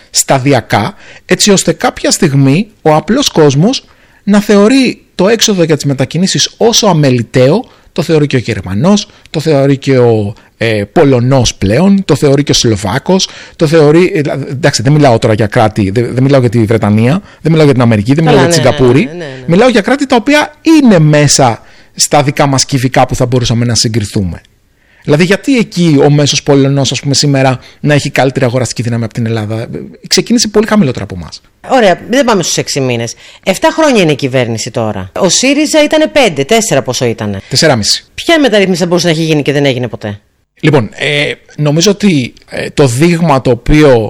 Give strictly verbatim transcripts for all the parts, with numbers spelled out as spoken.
σταδιακά, έτσι ώστε κάποια στιγμή ο απλός κόσμος να θεωρεί το έξοδο για τις μετακινήσεις όσο αμεληταίο, το θεωρεί και ο Γερμανός, το θεωρεί και ο ε, Πολωνός πλέον, το θεωρεί και ο Σλοβάκος, το θεωρεί, ε, εντάξει δεν μιλάω τώρα για κράτη, δεν, δεν μιλάω για τη Βρετανία, δεν μιλάω για την Αμερική, δεν μιλάω Καλά, για τη ναι, Σιγκαπούρη, ναι, ναι, ναι. Μιλάω για κράτη τα οποία είναι μέσα στα δικά μας κυβικά που θα μπορούσαμε να συγκριθούμε. Δηλαδή, γιατί εκεί ο μέσος Πολωνός, ας πούμε, σήμερα να έχει καλύτερη αγοραστική δύναμη από την Ελλάδα? Ξεκίνησε πολύ χαμηλότερα από εμάς. Ωραία, δεν πάμε στους έξι μήνες. Εφτά χρόνια είναι η κυβέρνηση τώρα. Ο ΣΥΡΙΖΑ ήταν πέντε, τέσσερα πόσο ήταν. Τεσσεράμιση. Ποια μεταρρύθμιση θα μπορούσε να έχει γίνει και δεν έγινε ποτέ? Λοιπόν, ε, νομίζω ότι ε, το δείγμα το οποίο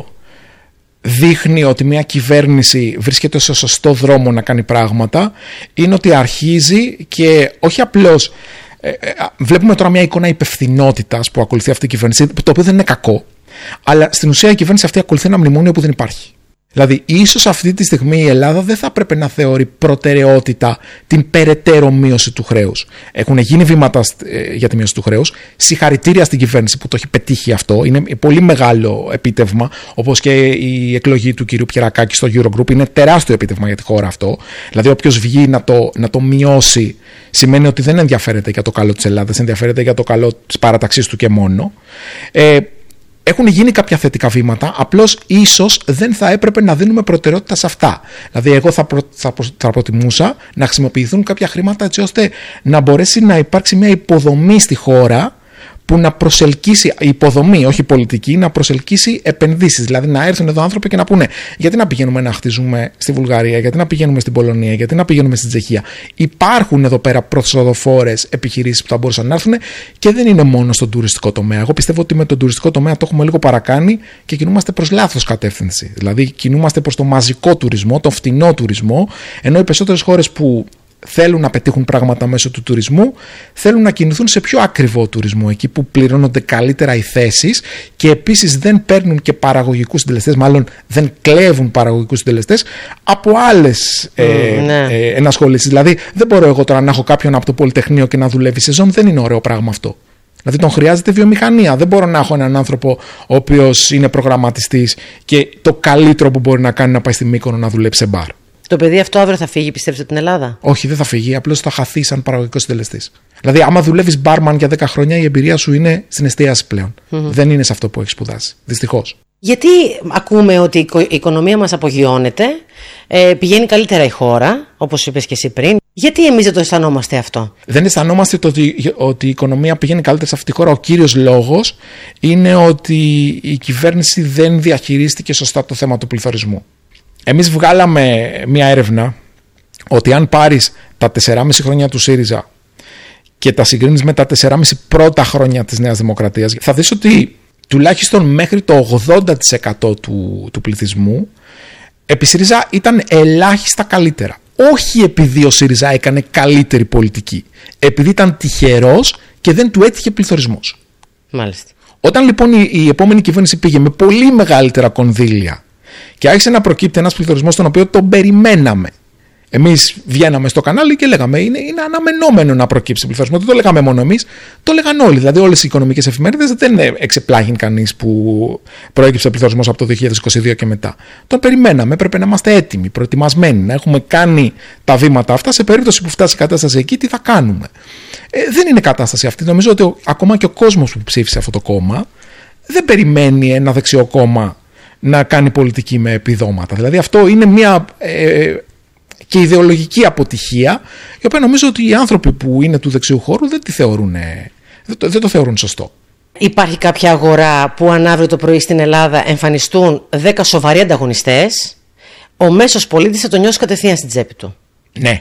δείχνει ότι μια κυβέρνηση βρίσκεται στο σωστό δρόμο να κάνει πράγματα είναι ότι αρχίζει και όχι απλώς. Ε, ε, βλέπουμε τώρα μια εικόνα υπευθυνότητας που ακολουθεί αυτή η κυβέρνηση, το οποίο δεν είναι κακό, αλλά στην ουσία η κυβέρνηση αυτή ακολουθεί ένα μνημόνιο που δεν υπάρχει. Δηλαδή, ίσως αυτή τη στιγμή η Ελλάδα δεν θα πρέπει να θεωρεί προτεραιότητα την περαιτέρω μείωση του χρέους. Έχουν γίνει βήματα ε, για τη μείωση του χρέους. Συγχαρητήρια στην κυβέρνηση που το έχει πετύχει αυτό. Είναι πολύ μεγάλο επίτευγμα, όπως και η εκλογή του κυρίου Πιερακάκη στο Eurogroup. Είναι τεράστιο επίτευγμα για τη χώρα αυτό. Δηλαδή, όποιος βγει να το, να το μειώσει, σημαίνει ότι δεν ενδιαφέρεται για το καλό της Ελλάδας, ενδιαφέρεται για το καλό της παραταξής του και μόνο. Ε, Έχουν γίνει κάποια θετικά βήματα, απλώς ίσως δεν θα έπρεπε να δίνουμε προτεραιότητα σε αυτά. Δηλαδή, εγώ θα, προ, θα, θα προτιμούσα να χρησιμοποιηθούν κάποια χρήματα έτσι ώστε να μπορέσει να υπάρξει μια υποδομή στη χώρα που να προσελκύσει, υποδομή, όχι πολιτική, να προσελκύσει επενδύσεις. Δηλαδή, να έρθουν εδώ άνθρωποι και να πούνε: γιατί να πηγαίνουμε να χτίζουμε στη Βουλγαρία, γιατί να πηγαίνουμε στην Πολωνία, γιατί να πηγαίνουμε στην Τσεχία? Υπάρχουν εδώ πέρα προσοδοφόρες επιχειρήσεις που θα μπορούσαν να έρθουν και δεν είναι μόνο στον τουριστικό τομέα. Εγώ πιστεύω ότι με τον τουριστικό τομέα το έχουμε λίγο παρακάνει και κινούμαστε προς λάθος κατεύθυνση. Δηλαδή, κινούμαστε προς το μαζικό τουρισμό, το φτηνό τουρισμό, ενώ οι περισσότερες χώρες που θέλουν να πετύχουν πράγματα μέσω του τουρισμού θέλουν να κινηθούν σε πιο ακριβό τουρισμό, εκεί που πληρώνονται καλύτερα οι θέσεις και επίσης δεν παίρνουν και παραγωγικούς συντελεστές, μάλλον δεν κλέβουν παραγωγικούς συντελεστές από άλλες mm, ε, ναι. ε, ενασχολήσεις. Δηλαδή, δεν μπορώ εγώ τώρα να έχω κάποιον από το Πολυτεχνείο και να δουλεύει σεζόν, δεν είναι ωραίο πράγμα αυτό. Δηλαδή, τον χρειάζεται βιομηχανία. Δεν μπορώ να έχω έναν άνθρωπο ο οποίος είναι προγραμματιστής και το καλύτερο που μπορεί να κάνει να πάει στη Μύκονο να δουλέψει σε μπαρ. Το παιδί αυτό αύριο θα φύγει, πιστεύετε, από την Ελλάδα? Όχι, δεν θα φύγει. Απλώς θα χαθεί σαν παραγωγικός συντελεστής. Δηλαδή, άμα δουλεύεις μπάρμαν για δέκα χρόνια, η εμπειρία σου είναι στην εστίαση πλέον. Mm-hmm. Δεν είναι σε αυτό που έχεις σπουδάσει. Δυστυχώς. Γιατί ακούμε ότι η οικονομία μας απογειώνεται, ε, πηγαίνει καλύτερα η χώρα, όπως είπες και εσύ πριν? Γιατί εμείς δεν το αισθανόμαστε αυτό? Δεν αισθανόμαστε το ότι, ότι η οικονομία πηγαίνει καλύτερα σε αυτή τη χώρα. Ο κύριος λόγος είναι ότι η κυβέρνηση δεν διαχειρίστηκε σωστά το θέμα του πληθωρισμού. Εμείς βγάλαμε μια έρευνα ότι αν πάρεις τα τεσσεράμισι χρόνια του ΣΥΡΙΖΑ και τα συγκρίνεις με τα τεσσεράμισι πρώτα χρόνια της Νέας Δημοκρατίας, θα δεις ότι τουλάχιστον μέχρι το ογδόντα τοις εκατό του, του πληθυσμού επί ΣΥΡΙΖΑ ήταν ελάχιστα καλύτερα. Όχι επειδή ο ΣΥΡΙΖΑ έκανε καλύτερη πολιτική, επειδή ήταν τυχερός και δεν του έτυχε πληθωρισμός. Μάλιστα. Όταν λοιπόν η, η επόμενη κυβέρνηση πήγε με πολύ μεγαλύτερα κονδύλια και άρχισε να προκύπτει ένας πληθωρισμός τον οποίο τον περιμέναμε. Εμείς βγαίναμε στο κανάλι και λέγαμε: είναι, είναι αναμενόμενο να προκύψει πληθωρισμό. Δεν το λέγαμε μόνο εμείς, το λέγαν όλοι. Δηλαδή, όλες οι οικονομικές εφημερίδες δεν εξεπλάγει κανείς που προέκυψε πληθωρισμός από το δύο χιλιάδες είκοσι δύο και μετά. Τον περιμέναμε. Έπρεπε να είμαστε έτοιμοι, προετοιμασμένοι, να έχουμε κάνει τα βήματα αυτά. Σε περίπτωση που φτάσει η κατάσταση εκεί, τι θα κάνουμε? Ε, δεν είναι κατάσταση αυτή. Νομίζω ότι ο, ακόμα και ο κόσμος που ψήφισε αυτό το κόμμα δεν περιμένει ένα δεξιό κόμμα να κάνει πολιτική με επιδόματα. Δηλαδή, αυτό είναι μια. Ε, και ιδεολογική αποτυχία, η οποία νομίζω ότι οι άνθρωποι που είναι του δεξιού χώρου δεν, τη θεωρούν, δεν, το, δεν το θεωρούν σωστό. Υπάρχει κάποια αγορά που αν αύριο το πρωί στην Ελλάδα εμφανιστούν δέκα σοβαροί ανταγωνιστές, ο μέσος πολίτης θα το νιώσει κατευθείαν στην τσέπη του? Ναι.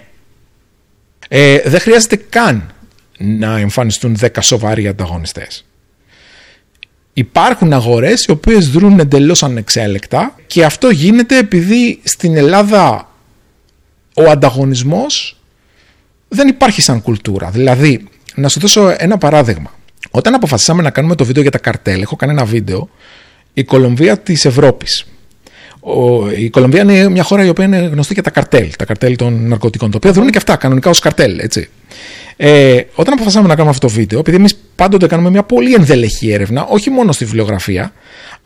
Ε, δεν χρειάζεται καν να εμφανιστούν δέκα σοβαροί ανταγωνιστές. Υπάρχουν αγορές οι οποίες δρούν εντελώς ανεξέλεκτα και αυτό γίνεται επειδή στην Ελλάδα ο ανταγωνισμός δεν υπάρχει σαν κουλτούρα. Δηλαδή, να σου δώσω ένα παράδειγμα. Όταν αποφασίσαμε να κάνουμε το βίντεο για τα καρτέλ, έχω κάνει ένα βίντεο, η Κολομβία της Ευρώπης. Ο, η Κολομβία είναι μια χώρα η οποία είναι γνωστή για τα καρτέλ, τα καρτέλ των ναρκωτικών, τα οποία δρούν και αυτά κανονικά ως καρτέλ, έτσι. Ε, όταν αποφασίσαμε να κάνουμε αυτό το βίντεο, επειδή εμείς πάντοτε κάνουμε μια πολύ ενδελεχή έρευνα, όχι μόνο στη βιβλιογραφία,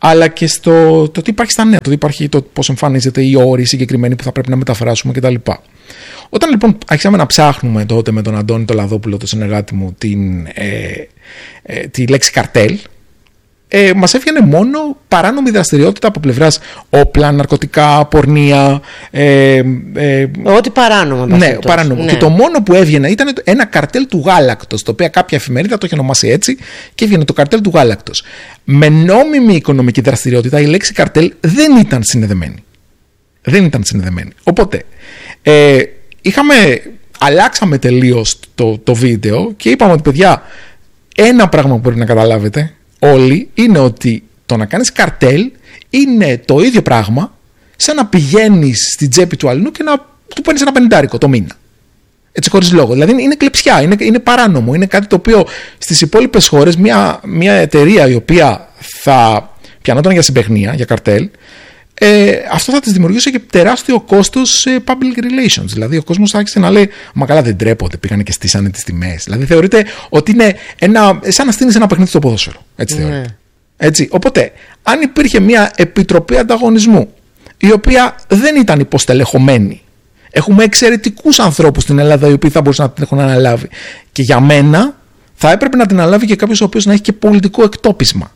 αλλά και στο το τι υπάρχει στα νέα, το τι υπάρχει, το πώς εμφανίζεται οι όροι συγκεκριμένοι που θα πρέπει να μεταφράσουμε κτλ. Όταν λοιπόν άρχισαμε να ψάχνουμε τότε με τον Αντώνη το Λαδόπουλο, το συνεργάτη μου, την, ε, ε, τη λέξη καρτέλ, ε, μας έβγαινε μόνο παράνομη δραστηριότητα από πλευράς όπλα, ναρκωτικά, πορνεία. Ε, ε, Ό,τι παράνομο. Ναι, παράνομο. Ναι. Και το μόνο που έβγαινε ήταν ένα καρτέλ του γάλακτος, το οποίο κάποια εφημερίδα το είχε ονομάσει έτσι, και έβγαινε το καρτέλ του γάλακτος. Με νόμιμη οικονομική δραστηριότητα η λέξη καρτέλ δεν ήταν συνδεδεμένη. Δεν ήταν συνδεδεμένη. Οπότε, ε, είχαμε, αλλάξαμε τελείως το, το βίντεο και είπαμε ότι, παιδιά, ένα πράγμα που πρέπει να καταλάβετε όλοι είναι ότι το να κάνεις καρτέλ είναι το ίδιο πράγμα σαν να πηγαίνεις στην τσέπη του αλλού και να του παίρνεις ένα πενηντάρικο το μήνα. Έτσι, χωρίς λόγο. Δηλαδή είναι κλεψιά, είναι, είναι παράνομο. Είναι κάτι το οποίο στις υπόλοιπες χώρες μια, μια εταιρεία η οποία θα πιανόταν για συμπαιχνία, για καρτέλ, ε, αυτό θα της δημιουργούσε και τεράστιο κόστος σε public relations. Δηλαδή ο κόσμος θα άρχισε να λέει, μα καλά, δεν τρέπονται, πήγανε και στήσανε τις τιμές. Δηλαδή θεωρείται ότι είναι ένα, σαν να στείνεις ένα παιχνίδι στο ποδόσφαιρο. Έτσι θεωρείται. Mm. Έτσι. Οπότε, αν υπήρχε μια επιτροπή ανταγωνισμού η οποία δεν ήταν υποστελεχωμένη, έχουμε εξαιρετικούς ανθρώπους στην Ελλάδα οι οποίοι θα μπορούσαν να την έχουν αναλάβει, και για μένα θα έπρεπε να την αναλάβει και κάποιος ο οποίος να έχει και πολιτικό εκτόπισμα.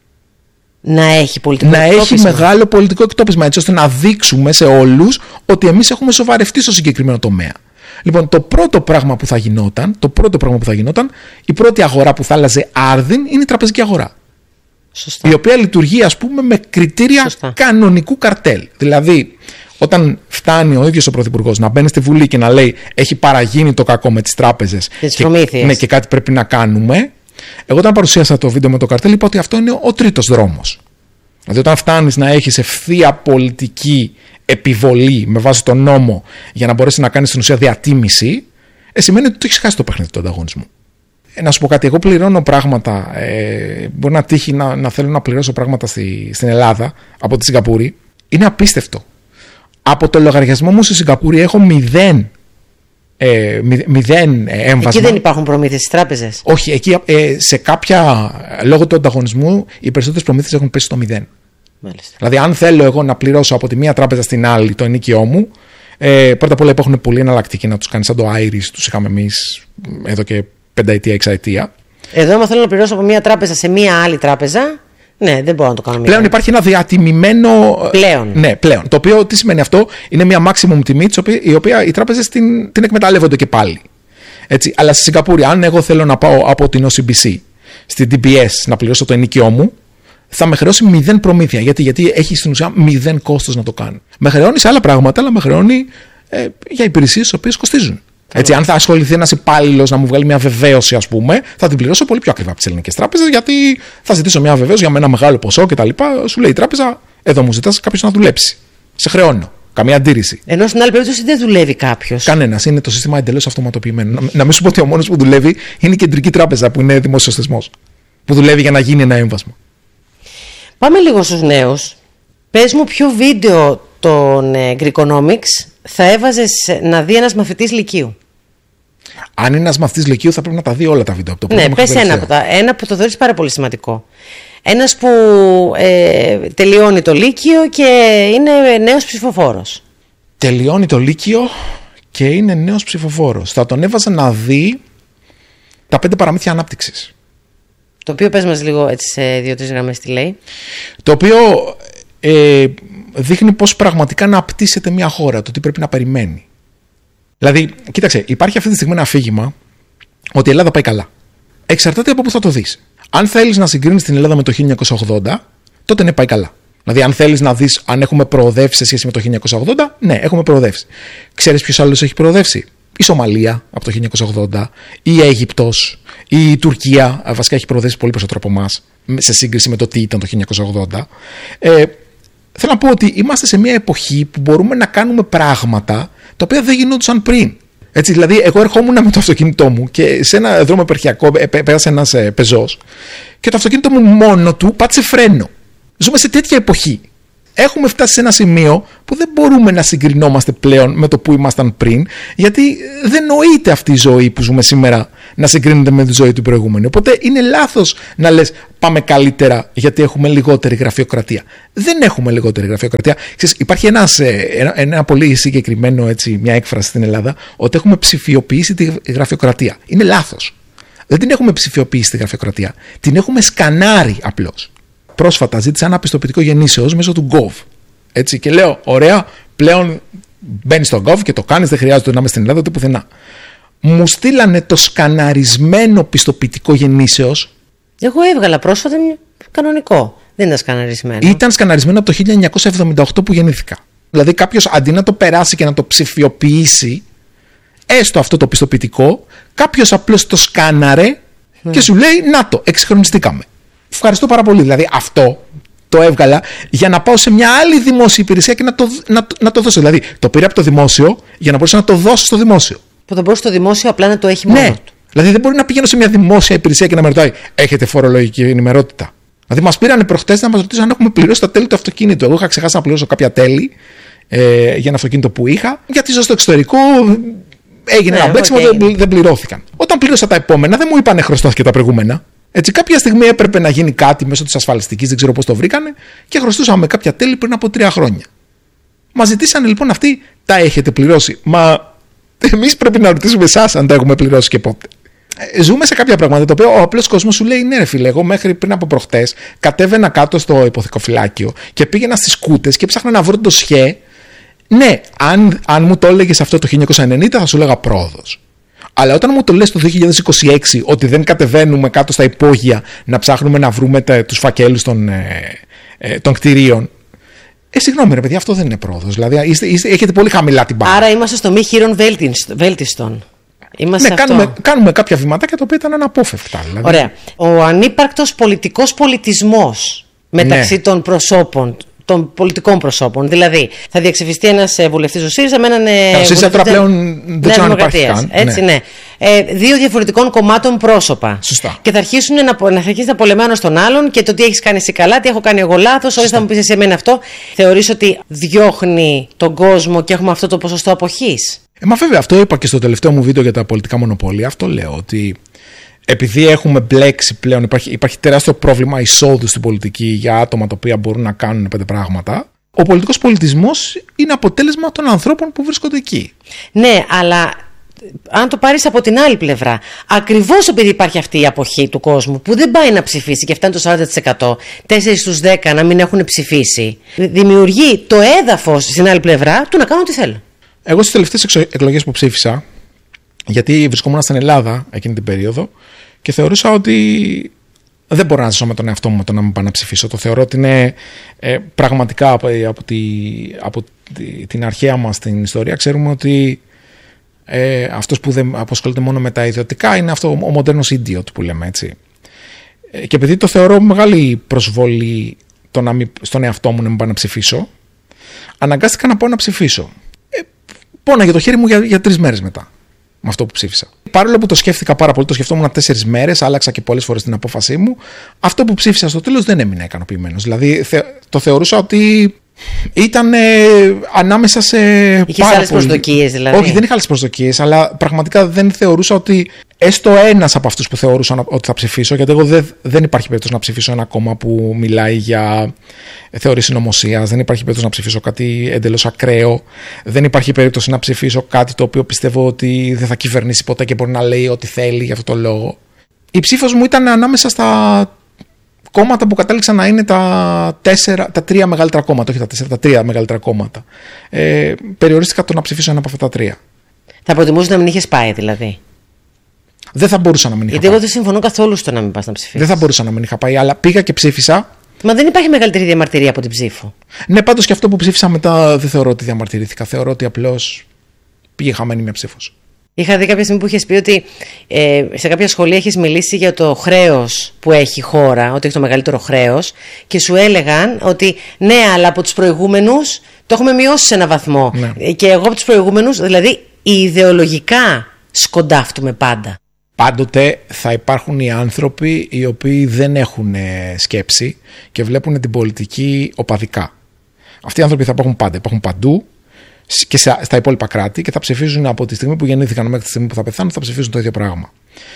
Να έχει πολιτικό να εκτόπισμα. έχει μεγάλο πολιτικό εκτόπισμα, έτσι ώστε να δείξουμε σε όλους ότι εμείς έχουμε σοβαρευτεί στο συγκεκριμένο τομέα. Λοιπόν, το πρώτο πράγμα που θα γινόταν, το πρώτο πράγμα που θα γινόταν, η πρώτη αγορά που θα άλλαζε άρδιν είναι η τραπεζική αγορά. Σωστά. Η οποία λειτουργεί, ας πούμε, με κριτήρια Σωστά. κανονικού καρτέλ. Δηλαδή, όταν φτάνει ο ίδιος ο Πρωθυπουργός να μπαίνει στη Βουλή και να λέει έχει παραγίνει το κακό με τις τράπεζες και, τις και, ναι, και κάτι πρέπει να κάνουμε. Εγώ όταν παρουσίασα το βίντεο με το καρτέλ είπα ότι αυτό είναι ο τρίτος δρόμος. Δηλαδή όταν φτάνεις να έχεις ευθεία πολιτική επιβολή με βάση τον νόμο για να μπορέσεις να κάνεις στην ουσία διατίμηση, ε, σημαίνει ότι το έχεις χάσει το παιχνίδι του ανταγωνισμού. Ε, να σου πω κάτι, εγώ πληρώνω πράγματα, ε, μπορεί να τύχει να, να θέλω να πληρώσω πράγματα στη, στην Ελλάδα από τη Σιγκαπούρη. Είναι απίστευτο. Από το λογαριασμό μου στη Σιγκαπούρη έχω μηδέν Ε, μηδέν έμβασμα. Εκεί δεν υπάρχουν προμήθειες στις τράπεζες. Όχι, εκεί ε, σε κάποια, λόγω του ανταγωνισμού, οι περισσότερες προμήθειες έχουν πέσει στο μηδέν. Μάλιστα. Δηλαδή, αν θέλω εγώ να πληρώσω από τη μία τράπεζα στην άλλη το ενοίκιό μου, ε, πρώτα απ' όλα υπάρχουν πολύ εναλλακτικοί να τους κάνει σαν το Iris, τους είχαμε εμείς εδώ και πενταετία, εξαετία. Εδώ, άμα θέλω να πληρώσω από μία τράπεζα σε μία άλλη τράπεζα, ναι, δεν μπορώ να το κάνω. Πλέον υπάρχει ένα διατιμημένο. Πλέον. Ναι, πλέον. Το οποίο τι σημαίνει αυτό, είναι μια maximum τιμή, η οποία οι τράπεζες την, την εκμεταλλεύονται και πάλι. Έτσι. Αλλά στη Σιγκαπούρη, αν εγώ θέλω να πάω από την ο σι μπι σι στην ντι μπι ες να πληρώσω το ενοίκιό μου, θα με χρεώσει μηδέν προμήθεια. Γιατί, γιατί έχει στην ουσία μηδέν κόστος να το κάνω. Με χρεώνει σε άλλα πράγματα, αλλά με χρεώνει ε, για υπηρεσίες τις οποίες κοστίζουν. Έτσι, αν θα ασχοληθεί ένας υπάλληλος να μου βγάλει μια βεβαίωση, ας πούμε, θα την πληρώσω πολύ πιο ακριβά από τις ελληνικές τράπεζες, γιατί θα ζητήσω μια βεβαίωση για ένα μεγάλο ποσό κτλ. Σου λέει η τράπεζα, εδώ μου ζητάς κάποιος να δουλέψει. Σε χρεώνω. Καμία αντίρρηση. Ενώ στην άλλη περίπτωση δεν δουλεύει κάποιος. Κανένας. Είναι το σύστημα εντελώς αυτοματοποιημένο. Να, να μην σου πω ότι ο μόνος που δουλεύει είναι η κεντρική τράπεζα, που είναι δημόσιος θεσμός. Που δουλεύει για να γίνει ένα έμβασμα. Πάμε λίγο στους νέους. Πες μου, ποιο βίντεο των ε, Greekonomics θα έβαζες να δει ένας μαθητής λυκείου? Αν είναι ένας μαθητής λυκείου, θα πρέπει να τα δει όλα τα βίντεο. Το ναι, πες ένα από τα. Ένα που το θεωρείς πάρα πολύ σημαντικό. Ένας που ε, τελειώνει το Λύκειο και είναι νέος ψηφοφόρος. Τελειώνει το Λύκειο και είναι νέος ψηφοφόρος. Θα τον έβαζα να δει τα πέντε παραμύθια ανάπτυξης. Το οποίο, πες μας λίγο έτσι σε δύο-τρεις γραμμές τι λέει. Το οποίο ε, δείχνει πώς πραγματικά να απτύσσεται μια χώρα, το τι πρέπει να περιμένει. Δηλαδή, κοίταξε, υπάρχει αυτή τη στιγμή ένα αφήγημα ότι η Ελλάδα πάει καλά. Εξαρτάται από πού θα το δεις. Αν θέλεις να συγκρίνεις την Ελλάδα με το χίλια εννιακόσια ογδόντα, τότε ναι, πάει καλά. Δηλαδή, αν θέλεις να δεις αν έχουμε προοδεύσει σε σχέση με το χίλια εννιακόσια ογδόντα, ναι, έχουμε προοδεύσει. Ξέρεις ποιος άλλος έχει προοδεύσει? Η Σομαλία από το χίλια εννιακόσια ογδόντα, η Αίγυπτος, η Τουρκία. Βασικά έχει προοδεύσει πολύ περισσότερο από εμάς σε σύγκριση με το τι ήταν το χίλια εννιακόσια ογδόντα. Ε, θέλω να πω ότι είμαστε σε μια εποχή που μπορούμε να κάνουμε πράγματα τα οποία δεν γινόντουσαν πριν. Έτσι, δηλαδή, εγώ ερχόμουν με το αυτοκίνητό μου και σε ένα δρόμο επαρχιακό πέρασε ένας ε, πεζός και το αυτοκίνητο μου μόνο του πάτησε φρένο. Ζούμε σε τέτοια εποχή. Έχουμε φτάσει σε ένα σημείο που δεν μπορούμε να συγκρινόμαστε πλέον με το που ήμασταν πριν, γιατί δεν νοείται αυτή η ζωή που ζούμε σήμερα να συγκρίνεται με τη ζωή του προηγούμενου. Οπότε είναι λάθος να λες πάμε καλύτερα γιατί έχουμε λιγότερη γραφειοκρατία. Δεν έχουμε λιγότερη γραφειοκρατία. Ξέρεις, υπάρχει ένας, ένα, ένα πολύ συγκεκριμένο, έτσι, μια έκφραση στην Ελλάδα, ότι έχουμε ψηφιοποιήσει τη γραφειοκρατία. Είναι λάθος. Δεν την έχουμε ψηφιοποιήσει τη γραφειοκρατία. Την έχουμε σκανάρει απλώς. Πρόσφατα ζήτησα ένα πιστοποιητικό γεννήσεως μέσω του Gov. Έτσι, και λέω, ωραία, πλέον μπαίνεις στο Gov και το κάνεις, δεν χρειάζεται να είμαι στην Ελλάδα ούτε πουθενά. Μου στείλανε το σκαναρισμένο πιστοποιητικό γεννήσεως. Εγώ έβγαλα πρόσφατα κανονικό. Δεν ήταν σκαναρισμένο. Ήταν σκαναρισμένο από το χίλια εννιακόσια εβδομήντα οκτώ που γεννήθηκα. Δηλαδή κάποιος αντί να το περάσει και να το ψηφιοποιήσει, έστω αυτό το πιστοποιητικό, κάποιος απλώς το σκάναρε mm. και σου λέει να το, εξυγχρονιστήκαμε. Ευχαριστώ πάρα πολύ. Δηλαδή αυτό το έβγαλα για να πάω σε μια άλλη δημόσια υπηρεσία και να το, να, να το δώσω. Δηλαδή το πήρα από το δημόσιο για να μπορέσω να το δώσω στο δημόσιο. Που θα μπορούσε το δημόσιο απλά να το έχει μόνο ναι. του. Δηλαδή δεν μπορεί να πηγαίνω σε μια δημόσια υπηρεσία και να με ρωτάει, έχετε φορολογική ενημερότητα? Δηλαδή μας πήρανε προχτές να μας ρωτήσουν αν έχουμε πληρώσει τα τέλη του αυτοκίνητου. Εγώ είχα ξεχάσει να πληρώσω κάποια τέλη ε, για ένα αυτοκίνητο που είχα, γιατί ζω στο εξωτερικό. Έγινε ναι, ένα μπλέξιμο, okay. δεν, δεν πληρώθηκαν. Όταν πλήρωσα τα επόμενα, δεν μου είπανε χρωστώθηκε τα προηγούμενα. Έτσι, κάποια στιγμή έπρεπε να γίνει κάτι μέσω της ασφαλιστικής, δεν ξέρω πώς το βρήκανε, και χρωστούσαμε κάποια τέλη πριν από τρία χρόνια. Μας ζητήσανε λοιπόν αυτοί, τα έχετε πληρώσει? Μα εμείς πρέπει να ρωτήσουμε εσάς αν τα έχουμε πληρώσει και πότε. Ε, ζούμε σε κάποια πράγματα τα οποία ο απλός κόσμος σου λέει ναι, ρε φίλε, εγώ μέχρι πριν από προχτές κατέβαινα κάτω στο υποθηκοφυλάκιο και πήγαινα στις κούτες και ψάχνα να βρω το ΣΧΕ. Ναι, αν, αν μου το έλεγες αυτό το χίλια εννιακόσια ενενήντα θα σου λέγα πρόοδος. Αλλά όταν μου το λες το δύο χιλιάδες είκοσι έξι ότι δεν κατεβαίνουμε κάτω στα υπόγεια να ψάχνουμε να βρούμε τα, τους φακέλους των, ε, ε, των κτηρίων. Ε, συγγνώμη ρε παιδιά, αυτό δεν είναι πρόοδος. Δηλαδή είστε, είστε, έχετε πολύ χαμηλά την μπάρα. Άρα είμαστε στο μη χείρον βέλτιστον. Είμαστε ναι, κάνουμε, κάνουμε κάποια βηματάκια τα οποία ήταν αναπόφευκτα. Δηλαδή. Ωραία. Ο ανύπαρκτος πολιτικός πολιτισμός μεταξύ ναι. των προσώπων, των πολιτικών προσώπων. Δηλαδή, θα διαξεφιστεί ένας βουλευτής ο ΣΥΡΙΖΑ με έναν. Ο ΣΥΡΙΖΑ τώρα πλέον δεν ξέρω αν υπάρχει καν. Έτσι, ναι. ναι. Ε, δύο διαφορετικών κομμάτων πρόσωπα. Σωστά. Και θα αρχίσουν να, να αρχίσει να πολεμάνε στον άλλον και το τι έχεις κάνει εσύ καλά, τι έχω κάνει εγώ λάθος. Όχι, θα μου πεις εσύ εμένα αυτό. Θεωρείς ότι διώχνει τον κόσμο και έχουμε αυτό το ποσοστό αποχής? Ε, μα βέβαια, αυτό είπα και στο τελευταίο μου βίντεο για τα πολιτικά μονοπόλια. Αυτό λέω ότι. Επειδή έχουμε μπλέξει πλέον, υπάρχει, υπάρχει τεράστιο πρόβλημα εισόδου στην πολιτική για άτομα τα οποία μπορούν να κάνουν πέντε πράγματα. Ο πολιτικός πολιτισμός είναι αποτέλεσμα των ανθρώπων που βρίσκονται εκεί. Ναι, αλλά αν το πάρεις από την άλλη πλευρά, ακριβώς επειδή υπάρχει αυτή η αποχή του κόσμου που δεν πάει να ψηφίσει και φτάνει το σαράντα τοις εκατό, τέσσερα στους δέκα να μην έχουν ψηφίσει, δημιουργεί το έδαφος στην άλλη πλευρά του να κάνουν ό,τι θέλουν. Εγώ στις τελευταίες εκλογές που ψήφισα, γιατί βρισκόμουν στην Ελλάδα εκείνη την περίοδο και θεωρούσα ότι δεν μπορώ να ζήσω με τον εαυτό μου με το να μην πάω να ψηφίσω. Το θεωρώ ότι είναι ε, πραγματικά από, από, τη, από τη, την αρχαία μας την ιστορία. Ξέρουμε ότι ε, αυτός που δεν απασχολείται μόνο με τα ιδιωτικά είναι αυτό, ο μοντέρνος idiot που λέμε, έτσι. Ε, και επειδή το θεωρώ μεγάλη προσβολή το να μην, στον εαυτό μου να μην πάω να ψηφίσω, αναγκάστηκα να πάω να ψηφίσω. Ε, πόναγε το χέρι μου για, για τρεις μέρες μετά. Με αυτό που ψήφισα. Παρόλο που το σκέφτηκα πάρα πολύ, το σκεφτόμουν τέσσερις μέρες, άλλαξα και πολλές φορές την απόφασή μου. Αυτό που ψήφισα στο τέλος δεν έμεινα ικανοποιημένος. Δηλαδή θε, το θεωρούσα ότι ήταν ε, ανάμεσα σε. Είχες άλλες προσδοκίες δηλαδή? Όχι, δεν είχα άλλες προσδοκίες, αλλά πραγματικά δεν θεωρούσα ότι έστω ένας από αυτούς που θεωρούσαν ότι θα ψηφίσω, γιατί εγώ δεν, δεν υπάρχει περίπτωση να ψηφίσω ένα κόμμα που μιλάει για θεωρίες συνωμοσίας, δεν υπάρχει περίπτωση να ψηφίσω κάτι εντελώς ακραίο, δεν υπάρχει περίπτωση να ψηφίσω κάτι το οποίο πιστεύω ότι δεν θα κυβερνήσει ποτέ και μπορεί να λέει ό,τι θέλει για αυτό το λόγο. Η ψήφος μου ήταν ανάμεσα στα κόμματα που κατάληξαν να είναι τα, τέσσερα, τα τρία μεγαλύτερα κόμματα, όχι τα τέσσερα, τα τρία μεγαλύτερα κόμματα. Ε, περιορίστηκα το να ψηφίσω ένα από αυτά τα τρία. Θα προτιμούσε να μην είχες πάει δηλαδή? Δεν θα μπορούσα να μην είχα Γιατί πάει. Εγώ δεν συμφωνώ καθόλου στο να μην πας να ψηφίσεις. Δεν θα μπορούσα να μην είχα πάει, αλλά πήγα και ψήφισα. Μα δεν υπάρχει μεγαλύτερη διαμαρτυρία από την ψήφο. Ναι, πάντως και αυτό που ψήφισα μετά δεν θεωρώ ότι διαμαρτυρήθηκα. Θεωρώ ότι απλώς πήγε χαμένη μια ψήφος. Είχα δει κάποια στιγμή που είχες πει ότι ε, σε κάποια σχολεία έχεις μιλήσει για το χρέος που έχει η χώρα, ότι έχει το μεγαλύτερο χρέος, και σου έλεγαν ότι ναι, αλλά από τους προηγούμενους το έχουμε μειώσει σε ένα βαθμό. Ναι. Και εγώ από τους προηγούμενους, δηλαδή ιδεολογικά σκοντάφτουμε πάντα. Πάντοτε θα υπάρχουν οι άνθρωποι οι οποίοι δεν έχουν σκέψη και βλέπουν την πολιτική οπαδικά. Αυτοί οι άνθρωποι θα υπάρχουν πάντα, υπάρχουν παντού και στα υπόλοιπα κράτη και θα ψηφίζουν από τη στιγμή που γεννήθηκαν μέχρι τη στιγμή που θα πεθάνουν, θα ψηφίζουν το ίδιο πράγμα.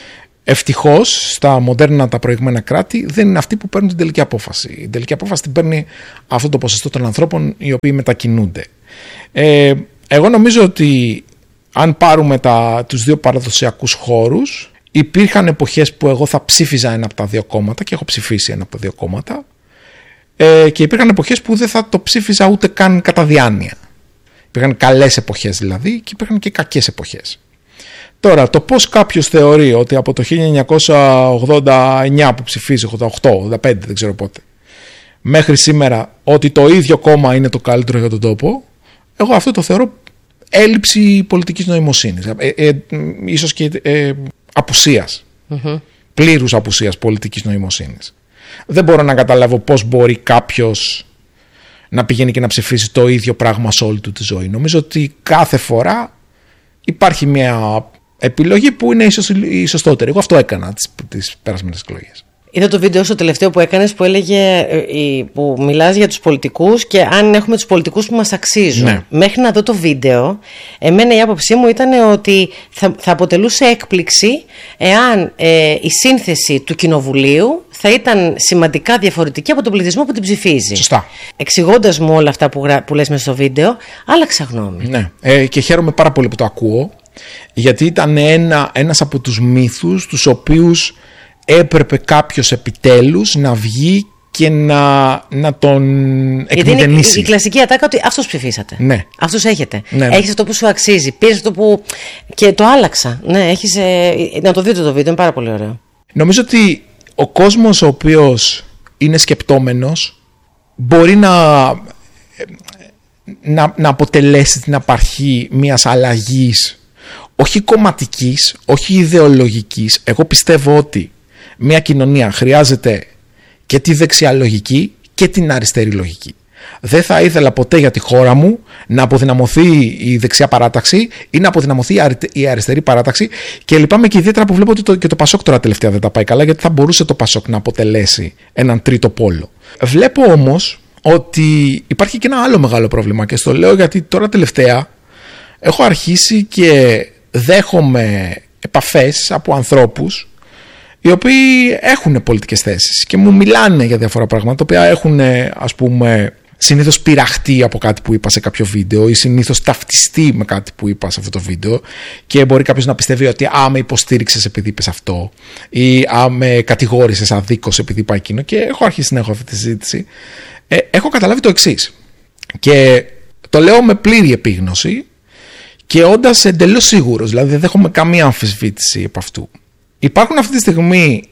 ευτυχώς στα μοντέρνα τα προηγμένα κράτη δεν είναι αυτοί που παίρνουν την τελική απόφαση. Η τελική απόφαση την παίρνει αυτό το ποσοστό των ανθρώπων οι οποίοι μετακινούνται. Ε, εγώ νομίζω ότι αν πάρουμε τα, τους δύο παραδοσιακούς χώρους, υπήρχαν εποχές που εγώ θα ψήφιζα ένα από τα δύο κόμματα και έχω ψηφίσει ένα από τα δύο κόμματα, ε, και υπήρχαν εποχές που δεν θα το ψήφιζα ούτε καν κατά διάνοια. Υπήρχαν καλές εποχές δηλαδή και υπήρχαν και κακές εποχές. Τώρα, το πώς κάποιος θεωρεί ότι από το χίλια εννιακόσια ογδόντα εννιά που ψηφίζει, ογδόντα οκτώ, ογδόντα πέντε, δεν ξέρω πότε, μέχρι σήμερα ότι το ίδιο κόμμα είναι το καλύτερο για τον τόπο, εγώ αυτό το θεωρώ έλλειψη πολιτικής νοημοσύνης, ε, ε, ε, ίσως και ε, απουσίας, mm-hmm. πλήρους απουσίας πολιτικής νοημοσύνης. Δεν μπορώ να καταλάβω πώς μπορεί κάποιος να πηγαίνει και να ψηφίσει το ίδιο πράγμα σε όλη του τη ζωή. Νομίζω ότι κάθε φορά υπάρχει μια επιλογή που είναι ίσως η σωστότερη. Εγώ αυτό έκανα τις, τις περασμένες εκλογές. Είδα το βίντεο στο τελευταίο που έκανες που έλεγε, που μιλάς για τους πολιτικούς και αν έχουμε τους πολιτικούς που μας αξίζουν. Ναι. Μέχρι να δω το βίντεο, εμένα η άποψή μου ήταν ότι θα, θα αποτελούσε έκπληξη εάν ε, η σύνθεση του κοινοβουλίου θα ήταν σημαντικά διαφορετική από τον πληθυσμό που την ψηφίζει. Σωστά. Εξηγώντας μου όλα αυτά που, γρα, που λες μέσα στο βίντεο, άλλαξα γνώμη. Ναι, ε, και χαίρομαι πάρα πολύ που το ακούω, γιατί ήταν ένα, ένας από τους μύθους τους οποίους έπρεπε κάποιος επιτέλους να βγει και να, να τον εκμηδενήσει. Γιατί είναι η, η κλασική ατάκα ότι αυτός ψηφίσατε. Ναι. Αυτός έχετε. Ναι, ναι. Έχεις αυτό που σου αξίζει. Πήρες αυτό που. Και το άλλαξα. Ναι, έχεις. Ε, να το δείτε το βίντεο, είναι πάρα πολύ ωραίο. Νομίζω ότι ο κόσμος ο οποίος είναι σκεπτόμενος μπορεί να, να, να αποτελέσει την απαρχή μιας αλλαγής, όχι κομματικής, όχι ιδεολογικής. Εγώ πιστεύω ότι μια κοινωνία χρειάζεται και τη δεξιά λογική και την αριστερή λογική. Δεν θα ήθελα ποτέ για τη χώρα μου να αποδυναμωθεί η δεξιά παράταξη ή να αποδυναμωθεί η αριστερή παράταξη, και λυπάμαι και ιδιαίτερα που βλέπω ότι το, και το Πασόκ τώρα τελευταία δεν τα πάει καλά, γιατί θα μπορούσε το Πασόκ να αποτελέσει έναν τρίτο πόλο. Βλέπω όμως ότι υπάρχει και ένα άλλο μεγάλο πρόβλημα, και στο λέω γιατί τώρα τελευταία έχω αρχίσει και δέχομαι επαφές από ανθρώπους οι οποίοι έχουν πολιτικές θέσεις και μου μιλάνε για διάφορα πράγματα, τα οποία έχουν, ας πούμε, συνήθως πειραχτεί από κάτι που είπα σε κάποιο βίντεο ή συνήθως ταυτιστεί με κάτι που είπα σε αυτό το βίντεο, και μπορεί κάποιος να πιστεύει ότι α, με υποστήριξες επειδή είπες αυτό ή α, με κατηγόρησες αδίκως επειδή είπα εκείνο, και έχω αρχίσει να έχω αυτή τη συζήτηση. Ε, έχω καταλάβει το εξής, και το λέω με πλήρη επίγνωση και όντας εντελώς σίγουρος, δηλαδή δεν δέχομαι καμία αμφισβήτηση από αυτού. Υπάρχουν αυτή τη στιγμή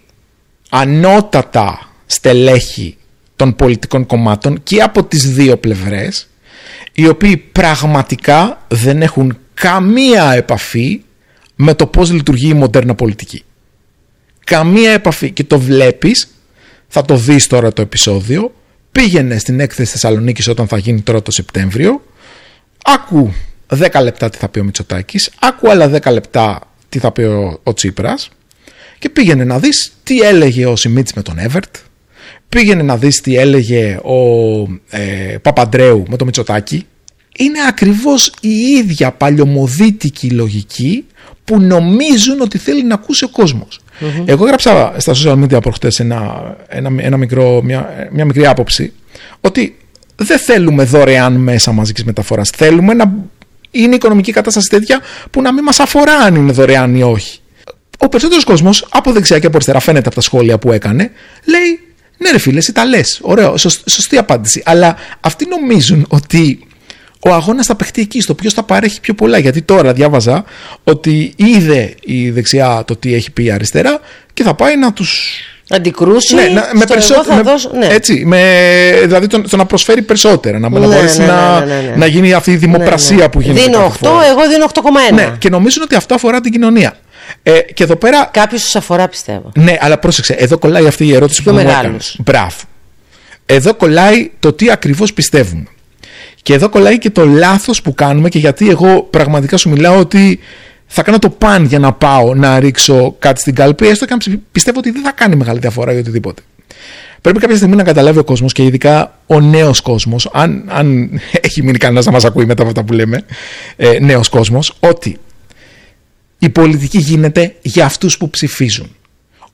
ανώτατα στελέχη των πολιτικών κομμάτων και από τις δύο πλευρές, οι οποίοι πραγματικά δεν έχουν καμία επαφή με το πώς λειτουργεί η μοντέρνα πολιτική. Καμία επαφή, και το βλέπεις, θα το δεις τώρα το επεισόδιο, πήγαινε στην έκθεση Θεσσαλονίκης όταν θα γίνει τώρα το Σεπτέμβριο, άκου δέκα λεπτά τι θα πει ο Μητσοτάκης, άκου άλλα δέκα λεπτά τι θα πει ο, ο Τσίπρας, και πήγαινε να δεις τι έλεγε ο Σιμίτης με τον Εύερτ, πήγαινε να δεις τι έλεγε ο ε, Παπαντρέου με τον Μητσοτάκη. Είναι ακριβώς η ίδια παλιωμοδίτικη λογική που νομίζουν ότι θέλει να ακούσει ο κόσμος. Mm-hmm. Εγώ έγραψα στα social media προχτές ένα, ένα, ένα μικρό, μια, μια μικρή άποψη ότι δεν θέλουμε δωρεάν μέσα μαζικής μεταφοράς. Θέλουμε να είναι η οικονομική κατάσταση τέτοια που να μην μας αφορά αν είναι δωρεάν ή όχι. Ο περισσότερος κόσμος, από δεξιά και από αριστερά, φαίνεται από τα σχόλια που έκανε, λέει ναι ρε φίλε, εσύ τα λες, ωραίο, σωστή απάντηση. Αλλά αυτοί νομίζουν ότι ο αγώνας θα παιχτεί εκεί, στο ποιος θα παρέχει πιο πολλά. Γιατί τώρα διάβαζα ότι είδε η δεξιά το τι έχει πει η αριστερά και θα πάει να τους αντικρούσει. Ναι, να, με περισσότερα. Ναι. Έτσι, με, δηλαδή το, το να προσφέρει περισσότερα. Να, ναι, να μπορέσει ναι, ναι, να, ναι, ναι, ναι. να γίνει αυτή η δημοπρασία ναι, ναι. που γίνεται. Δίνω οκτώ, εγώ δίνω οκτώ κόμμα ένα. Ναι, και νομίζουν ότι αυτό αφορά την κοινωνία. Ε, και εδώ πέρα. Κάποιος τους αφορά, πιστεύω. Ναι, αλλά πρόσεξε, εδώ κολλάει αυτή η ερώτηση πιο που μου έκανες. Μπράβο. Εδώ κολλάει το τι ακριβώς πιστεύουμε. Και εδώ κολλάει και το λάθος που κάνουμε, και γιατί εγώ πραγματικά σου μιλάω ότι θα κάνω το παν για να πάω να ρίξω κάτι στην κάλπη, έστω και αν πιστεύω ότι δεν θα κάνει μεγάλη διαφορά ή οτιδήποτε. Πρέπει κάποια στιγμή να καταλάβει ο κόσμος, και ειδικά ο νέος κόσμος, αν, αν έχει μείνει κανένας να μας ακούει μετά από αυτά που λέμε, ε, νέος κόσμος, ότι η πολιτική γίνεται για αυτούς που ψηφίζουν.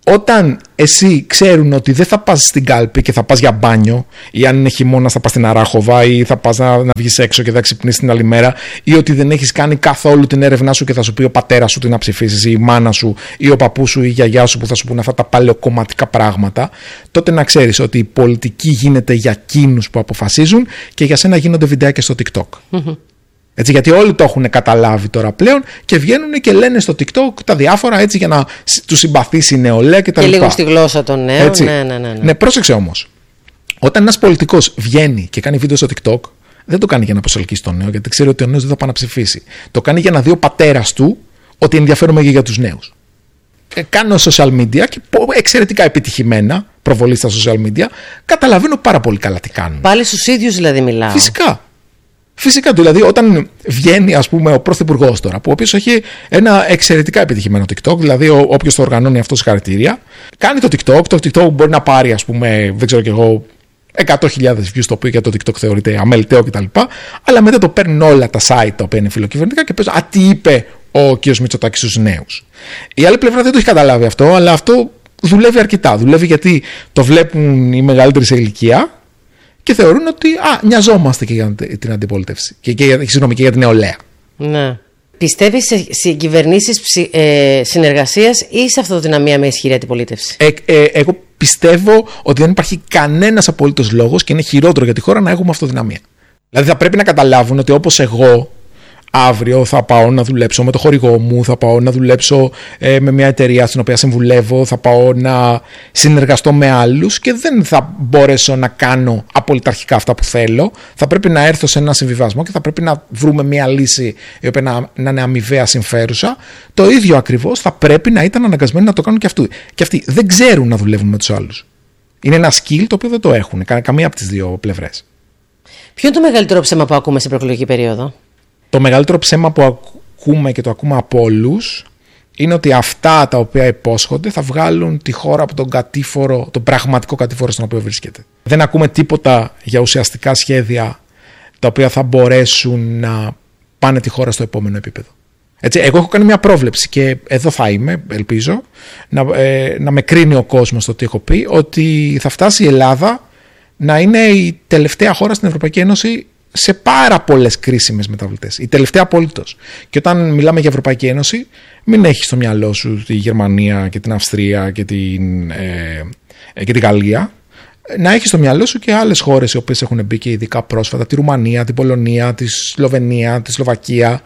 όταν εσύ ξέρουν ότι δεν θα πας στην κάλπη και θα πας για μπάνιο, ή αν είναι χειμώνας θα πας στην Αράχοβα, ή θα πας να, να βγεις έξω και θα ξυπνήσεις την άλλη μέρα, ή ότι δεν έχεις κάνει καθόλου την έρευνά σου και θα σου πει ο πατέρας σου τι να ψηφίσεις, ή η μάνα σου, ή ο παππούς σου, ή η γιαγιά σου που θα σου πούνε αυτά τα παλαιοκομματικά πράγματα, τότε να ξέρεις ότι η πολιτική γίνεται για εκείνους που αποφασίζουν και για σένα γίνονται βιντεάκια στο TikTok. Έτσι, γιατί όλοι το έχουν καταλάβει τώρα πλέον και βγαίνουν και λένε στο TikTok τα διάφορα έτσι για να τους συμπαθήσει η νεολαία και τα λοιπά. Και λίγο στη γλώσσα των νέων. Έτσι. Ναι, ναι, ναι, ναι. Ναι, πρόσεξε όμως. Όταν ένας πολιτικός βγαίνει και κάνει βίντεο στο TikTok, δεν το κάνει για να προσελκύσει τον νέο, γιατί ξέρει ότι ο νέος δεν θα πάει να ψηφίσει. Το κάνει για να δει ο πατέρας του ότι ενδιαφέρομαι και για τους νέους. Ε, κάνω social media και εξαιρετικά επιτυχημένα προβολή στα social media. Καταλαβαίνω πάρα πολύ καλά τι κάνουν. Πάλι στους ίδιους δηλαδή μιλάω. Φυσικά. Φυσικά, δηλαδή, όταν βγαίνει, ας πούμε, ο πρωθυπουργός τώρα, που ο οποίος έχει ένα εξαιρετικά επιτυχημένο TikTok, δηλαδή όποιος το οργανώνει αυτό συγχαρητήρια, κάνει το TikTok. Το TikTok μπορεί να πάρει, ας πούμε, δεν ξέρω κι εγώ, εκατό χιλιάδες views, το οποίο για το TikTok θεωρείται αμεληταίο κτλ. Αλλά μετά το παίρνουν όλα τα site τα οποία είναι φιλοκυβερνητικά και παίζουν. Α, τι είπε ο κ. Μητσοτάκης στους νέους. Η άλλη πλευρά δεν το έχει καταλάβει αυτό, αλλά αυτό δουλεύει αρκετά. Δουλεύει γιατί το βλέπουν οι μεγαλύτεροι σε ηλικία. Και θεωρούν ότι α, νοιαζόμαστε και για την αντιπολίτευση και, και, συγγνώμη, και για την νεολαία. Ναι. Πιστεύεις σε, σε κυβερνήσεις ε, συνεργασίας ή σε αυτοδυναμία με ισχυρή αντιπολίτευση? Ε, ε, εγώ πιστεύω ότι δεν υπάρχει κανένας απολύτως λόγος και είναι χειρότερο για τη χώρα να έχουμε αυτοδυναμία. Δηλαδή θα πρέπει να καταλάβουν ότι όπως εγώ αύριο θα πάω να δουλέψω με το χορηγό μου, θα πάω να δουλέψω ε, με μια εταιρεία στην οποία συμβουλεύω, θα πάω να συνεργαστώ με άλλους και δεν θα μπορέσω να κάνω απολυταρχικά αυτά που θέλω. Θα πρέπει να έρθω σε ένα συμβιβασμό και θα πρέπει να βρούμε μια λύση η οποία να, να είναι αμοιβαία συμφέρουσα. Το ίδιο ακριβώς θα πρέπει να ήταν αναγκασμένοι να το κάνουν και αυτοί. Και αυτοί δεν ξέρουν να δουλεύουν με τους άλλους. Είναι ένα skill το οποίο δεν το έχουν καμία από τις δύο πλευρές. Ποιο είναι το μεγαλύτερο ψέμα που ακούμε στην προεκλογική περίοδο? Το μεγαλύτερο ψέμα που ακούμε και το ακούμε από όλους είναι ότι αυτά τα οποία υπόσχονται θα βγάλουν τη χώρα από τον κατήφορο, τον πραγματικό κατήφορο στον οποίο βρίσκεται. Δεν ακούμε τίποτα για ουσιαστικά σχέδια τα οποία θα μπορέσουν να πάνε τη χώρα στο επόμενο επίπεδο. Έτσι, εγώ έχω κάνει μια πρόβλεψη και εδώ θα είμαι, ελπίζω, να, ε, να με κρίνει ο κόσμος το τι έχω πει, ότι θα φτάσει η Ελλάδα να είναι η τελευταία χώρα στην Ευρωπαϊκή Ένωση σε πάρα πολλές κρίσιμες μεταβλητές. Η τελευταία απολύτως. Και όταν μιλάμε για Ευρωπαϊκή Ένωση, μην έχεις στο μυαλό σου τη Γερμανία και την Αυστρία και την, ε, και την Γαλλία. Να έχεις στο μυαλό σου και άλλες χώρες οι οποίες έχουν μπει και ειδικά πρόσφατα. Τη Ρουμανία, την Πολωνία, τη Σλοβενία, τη Σλοβακία,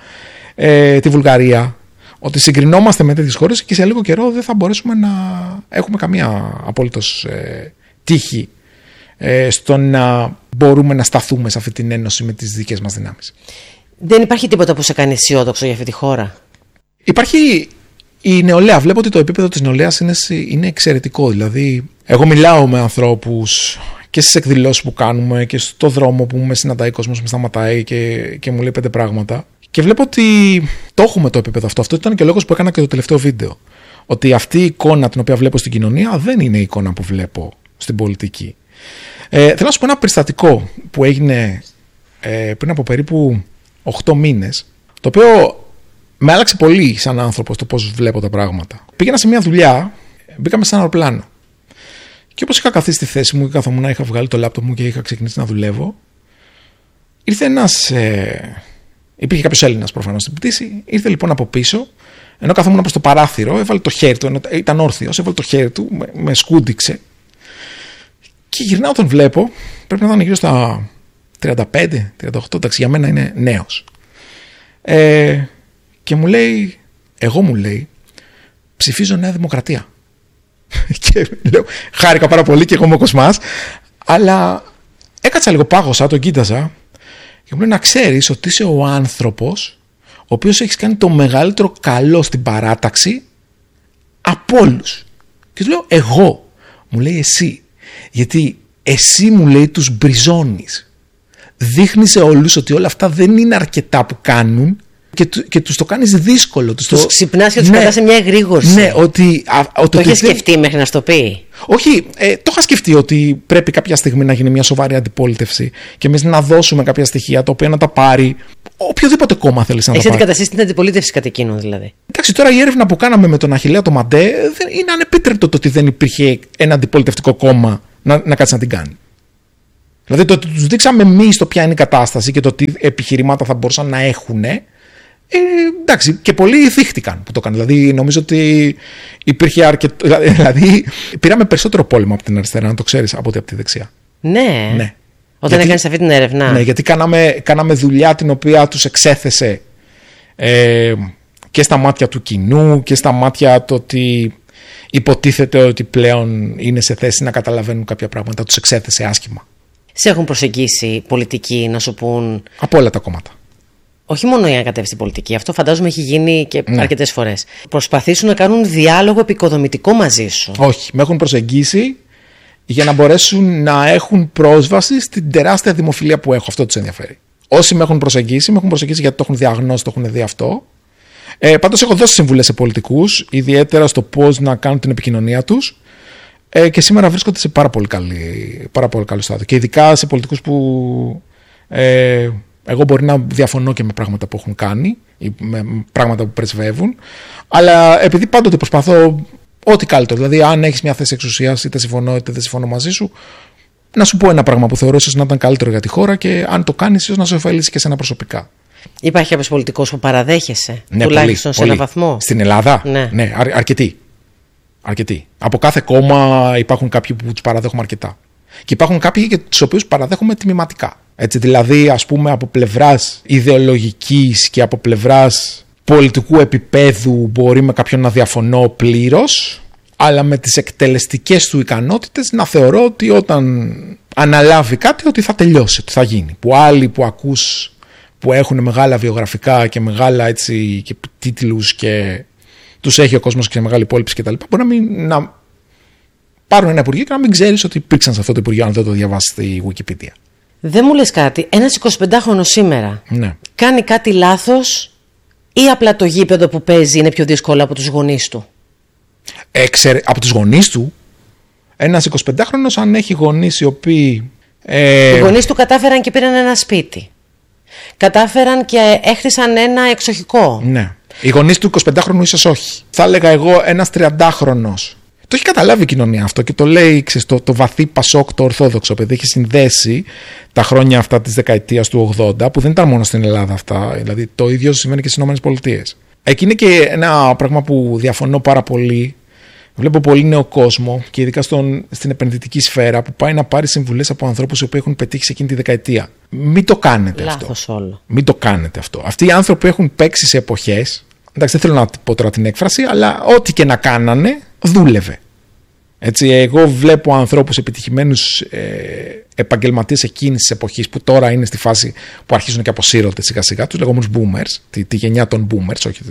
ε, τη Βουλγαρία. Ότι συγκρινόμαστε με τέτοιες χώρες και σε λίγο καιρό δεν θα μπορέσουμε να έχουμε καμία απολύτως ε, τύχη στο να μπορούμε να σταθούμε σε αυτή την ένωση με τις δικές μας δυνάμεις. Δεν υπάρχει τίποτα που σε κάνει αισιόδοξο για αυτή τη χώρα? Υπάρχει η νεολαία. Βλέπω ότι το επίπεδο της νεολαίας είναι, είναι εξαιρετικό. Δηλαδή, εγώ μιλάω με ανθρώπους και στις εκδηλώσεις που κάνουμε και στο δρόμο που με συναντάει ο κόσμος, με σταματάει και, και μου λέει πέντε πράγματα. Και βλέπω ότι το έχουμε το επίπεδο αυτό. Αυτό ήταν και ο λόγος που έκανα και το τελευταίο βίντεο. Ότι αυτή η εικόνα την οποία βλέπω στην κοινωνία δεν είναι η εικόνα που βλέπω στην πολιτική. Ε, θέλω να σου πω ένα περιστατικό που έγινε ε, πριν από περίπου οκτώ μήνες, το οποίο με άλλαξε πολύ σαν άνθρωπος το πώς βλέπω τα πράγματα. Πήγαινα σε μια δουλειά, μπήκαμε σε ένα αεροπλάνο. Και όπως είχα καθίσει στη θέση μου και καθόμουν, είχα βγάλει το λάπτοπ μου και είχα ξεκινήσει να δουλεύω, ήρθε ένας. Ε, υπήρχε κάποιος Έλληνας προφανώς στην πτήση, ήρθε λοιπόν από πίσω, ενώ καθόμουν προς το παράθυρο, έβαλε το χέρι του, ήταν όρθιος, έβαλε το χέρι του, με, με σκούντιξε. Και γυρνάω, τον βλέπω, πρέπει να ήταν γύρω στα τριάντα πέντε τριάντα οκτώ, εντάξει, για μένα είναι νέος. Ε, και μου λέει, εγώ μου λέει, ψηφίζω Νέα Δημοκρατία. Και λέω, χάρηκα πάρα πολύ και εγώ είμαι ο Κοσμάς, αλλά έκατσα λίγο, πάγωσα, τον κοίταζα και μου λέει να ξέρεις ότι είσαι ο άνθρωπος ο οποίος έχεις κάνει το μεγαλύτερο καλό στην παράταξη από όλους. Και του λέω, εγώ. Μου λέει, εσύ. Γιατί εσύ, μου λέει, τους μπριζώνεις. Δείχνεις σε όλους ότι όλα αυτά δεν είναι αρκετά που κάνουν και, του, και τους το κάνεις δύσκολο. Τους, τους το... ξυπνάς και τους ναι, κρατάς σε μια εγρήγορση. Ναι, ότι... Α, ότι το έχεις δεν... σκεφτεί μέχρι να στο πει? Όχι, ε, το είχα σκεφτεί ότι πρέπει κάποια στιγμή να γίνει μια σοβαρή αντιπολίτευση και εμείς να δώσουμε κάποια στοιχεία τα οποία να τα πάρει οποιοδήποτε κόμμα θέλει να το πάρει. Έχετε αντικαταστήσει την αντιπολίτευση κατ' εκείνον δηλαδή. Εντάξει, τώρα η έρευνα που κάναμε με τον Αχιλλέα το Μαντέ δεν είναι ανεπίτρεπτο το ότι δεν υπήρχε ένα αντιπολιτευτικό κόμμα να, να κάτσει να την κάνει. Δηλαδή το ότι τους δείξαμε εμείς το ποια είναι η κατάσταση και το τι επιχειρήματα θα μπορούσαν να έχουν. Ε, εντάξει, και πολλοί θύχτηκαν που το έκαναν. Δηλαδή νομίζω ότι υπήρχε αρκετό. Δηλαδή πήραμε περισσότερο πόλεμο από την αριστερά, να το ξέρεις, από ότι από τη δεξιά. Ναι. ναι. Όταν έκανες αυτή την έρευνα. Ναι, γιατί κάναμε, κάναμε δουλειά την οποία τους εξέθεσε ε, και στα μάτια του κοινού και στα μάτια το ότι υποτίθεται ότι πλέον είναι σε θέση να καταλαβαίνουν κάποια πράγματα. Τους εξέθεσε άσχημα. Σε έχουν προσεγγίσει πολιτικοί να σου πούν. Από όλα τα κόμματα. Όχι μόνο για να κατέβει στην πολιτική. Αυτό φαντάζομαι έχει γίνει και ναι. αρκετές φορές. Προσπαθήσουν να κάνουν διάλογο επικοδομητικό μαζί σου. Όχι. Με έχουν προσεγγίσει για να μπορέσουν να έχουν πρόσβαση στην τεράστια δημοφιλία που έχω. Αυτό τους ενδιαφέρει. Όσοι με έχουν προσεγγίσει, με έχουν προσεγγίσει γιατί το έχουν διαγνώσει, το έχουν δει αυτό. Ε, πάντως έχω δώσει συμβουλές σε πολιτικούς, ιδιαίτερα στο πώς να κάνουν την επικοινωνία τους. Ε, και σήμερα βρίσκονται σε πάρα πολύ, καλή, πάρα πολύ καλό στάδιο. Και ειδικά σε πολιτικούς που ε, εγώ μπορεί να διαφωνώ και με πράγματα που έχουν κάνει ή με πράγματα που πρεσβεύουν, αλλά επειδή πάντοτε προσπαθώ ό,τι καλύτερο. Δηλαδή, αν έχεις μια θέση εξουσίας, είτε συμφωνώ είτε δεν συμφωνώ μαζί σου, να σου πω ένα πράγμα που θεωρώ ίσως να ήταν καλύτερο για τη χώρα και αν το κάνεις, ίσως να σε ωφελήσει και εσένα προσωπικά. Υπάρχει κάποιος πολιτικός που παραδέχεσαι, ναι, τουλάχιστον πολύ, σε πολύ. έναν βαθμό? Στην Ελλάδα, ναι, ναι αρ, αρκετοί. αρκετοί. Από κάθε κόμμα υπάρχουν κάποιοι που τους παραδέχομαι αρκετά. Και υπάρχουν κάποιοι και τους οποίους παραδέχομαι τμηματικά. Έτσι, δηλαδή, ας πούμε, από πλευράς ιδεολογικής και από πλευράς πολιτικού επίπεδου μπορεί με κάποιον να διαφωνώ πλήρως, αλλά με τις εκτελεστικές του ικανότητες να θεωρώ ότι όταν αναλάβει κάτι ότι θα τελειώσει, ότι θα γίνει. Που άλλοι που ακούς που έχουν μεγάλα βιογραφικά και μεγάλα έτσι, και τίτλους και τους έχει ο κόσμος και σε μεγάλη υπόλοιψη κτλ. Μπορεί να, μην, να πάρουν ένα υπουργείο και να μην ξέρεις ότι υπήρξαν σε αυτό το υπουργείο αν δεν το διαβάσεις στη Wikipedia. Δεν μου λες κάτι. Ένας εικοσιπεντάχρονος σήμερα ναι. κάνει κάτι λάθος ή απλά το γήπεδο που παίζει είναι πιο δύσκολο από τους γονείς του? Εξερ... Από τους γονείς του. Ένας εικοσιπεντάχρονος αν έχει γονείς οι οποίοι... Ε... Οι γονείς του κατάφεραν και πήραν ένα σπίτι. Κατάφεραν και έχτισαν ένα εξοχικό. Ναι. Οι γονείς του εικοσιπεντάχρονου ίσως όχι. Θα έλεγα εγώ ένας τριαντάχρονος. Το έχει καταλάβει η κοινωνία αυτό και το λέει ξέρεις, το, το βαθύ Πασόκ, το ορθόδοξο, επειδή έχει συνδέσει τα χρόνια αυτά της δεκαετίας του ογδόντα, που δεν ήταν μόνο στην Ελλάδα αυτά, δηλαδή το ίδιο συμβαίνει και στις ΗΠΑ. Εκεί είναι και ένα πράγμα που διαφωνώ πάρα πολύ. Βλέπω πολύ νέο κόσμο και ειδικά στον, στην επενδυτική σφαίρα που πάει να πάρει συμβουλές από ανθρώπους οι οποίοι έχουν πετύχει σε εκείνη τη δεκαετία. Μην το κάνετε Λάθος αυτό. Όλο. Μην το κάνετε αυτό. Αυτοί οι άνθρωποι έχουν παίξει σε εποχές. Εντάξει, δεν θέλω να πω τώρα την έκφραση, αλλά ό,τι και να κάνανε, δούλευε. Έτσι, εγώ βλέπω ανθρώπους επιτυχημένους ε, επαγγελματίες εκείνης της εποχής που τώρα είναι στη φάση που αρχίζουν και αποσύρονται σιγά σιγά, τους λεγόμενους boomers, τη, τη γενιά των boomers, όχι,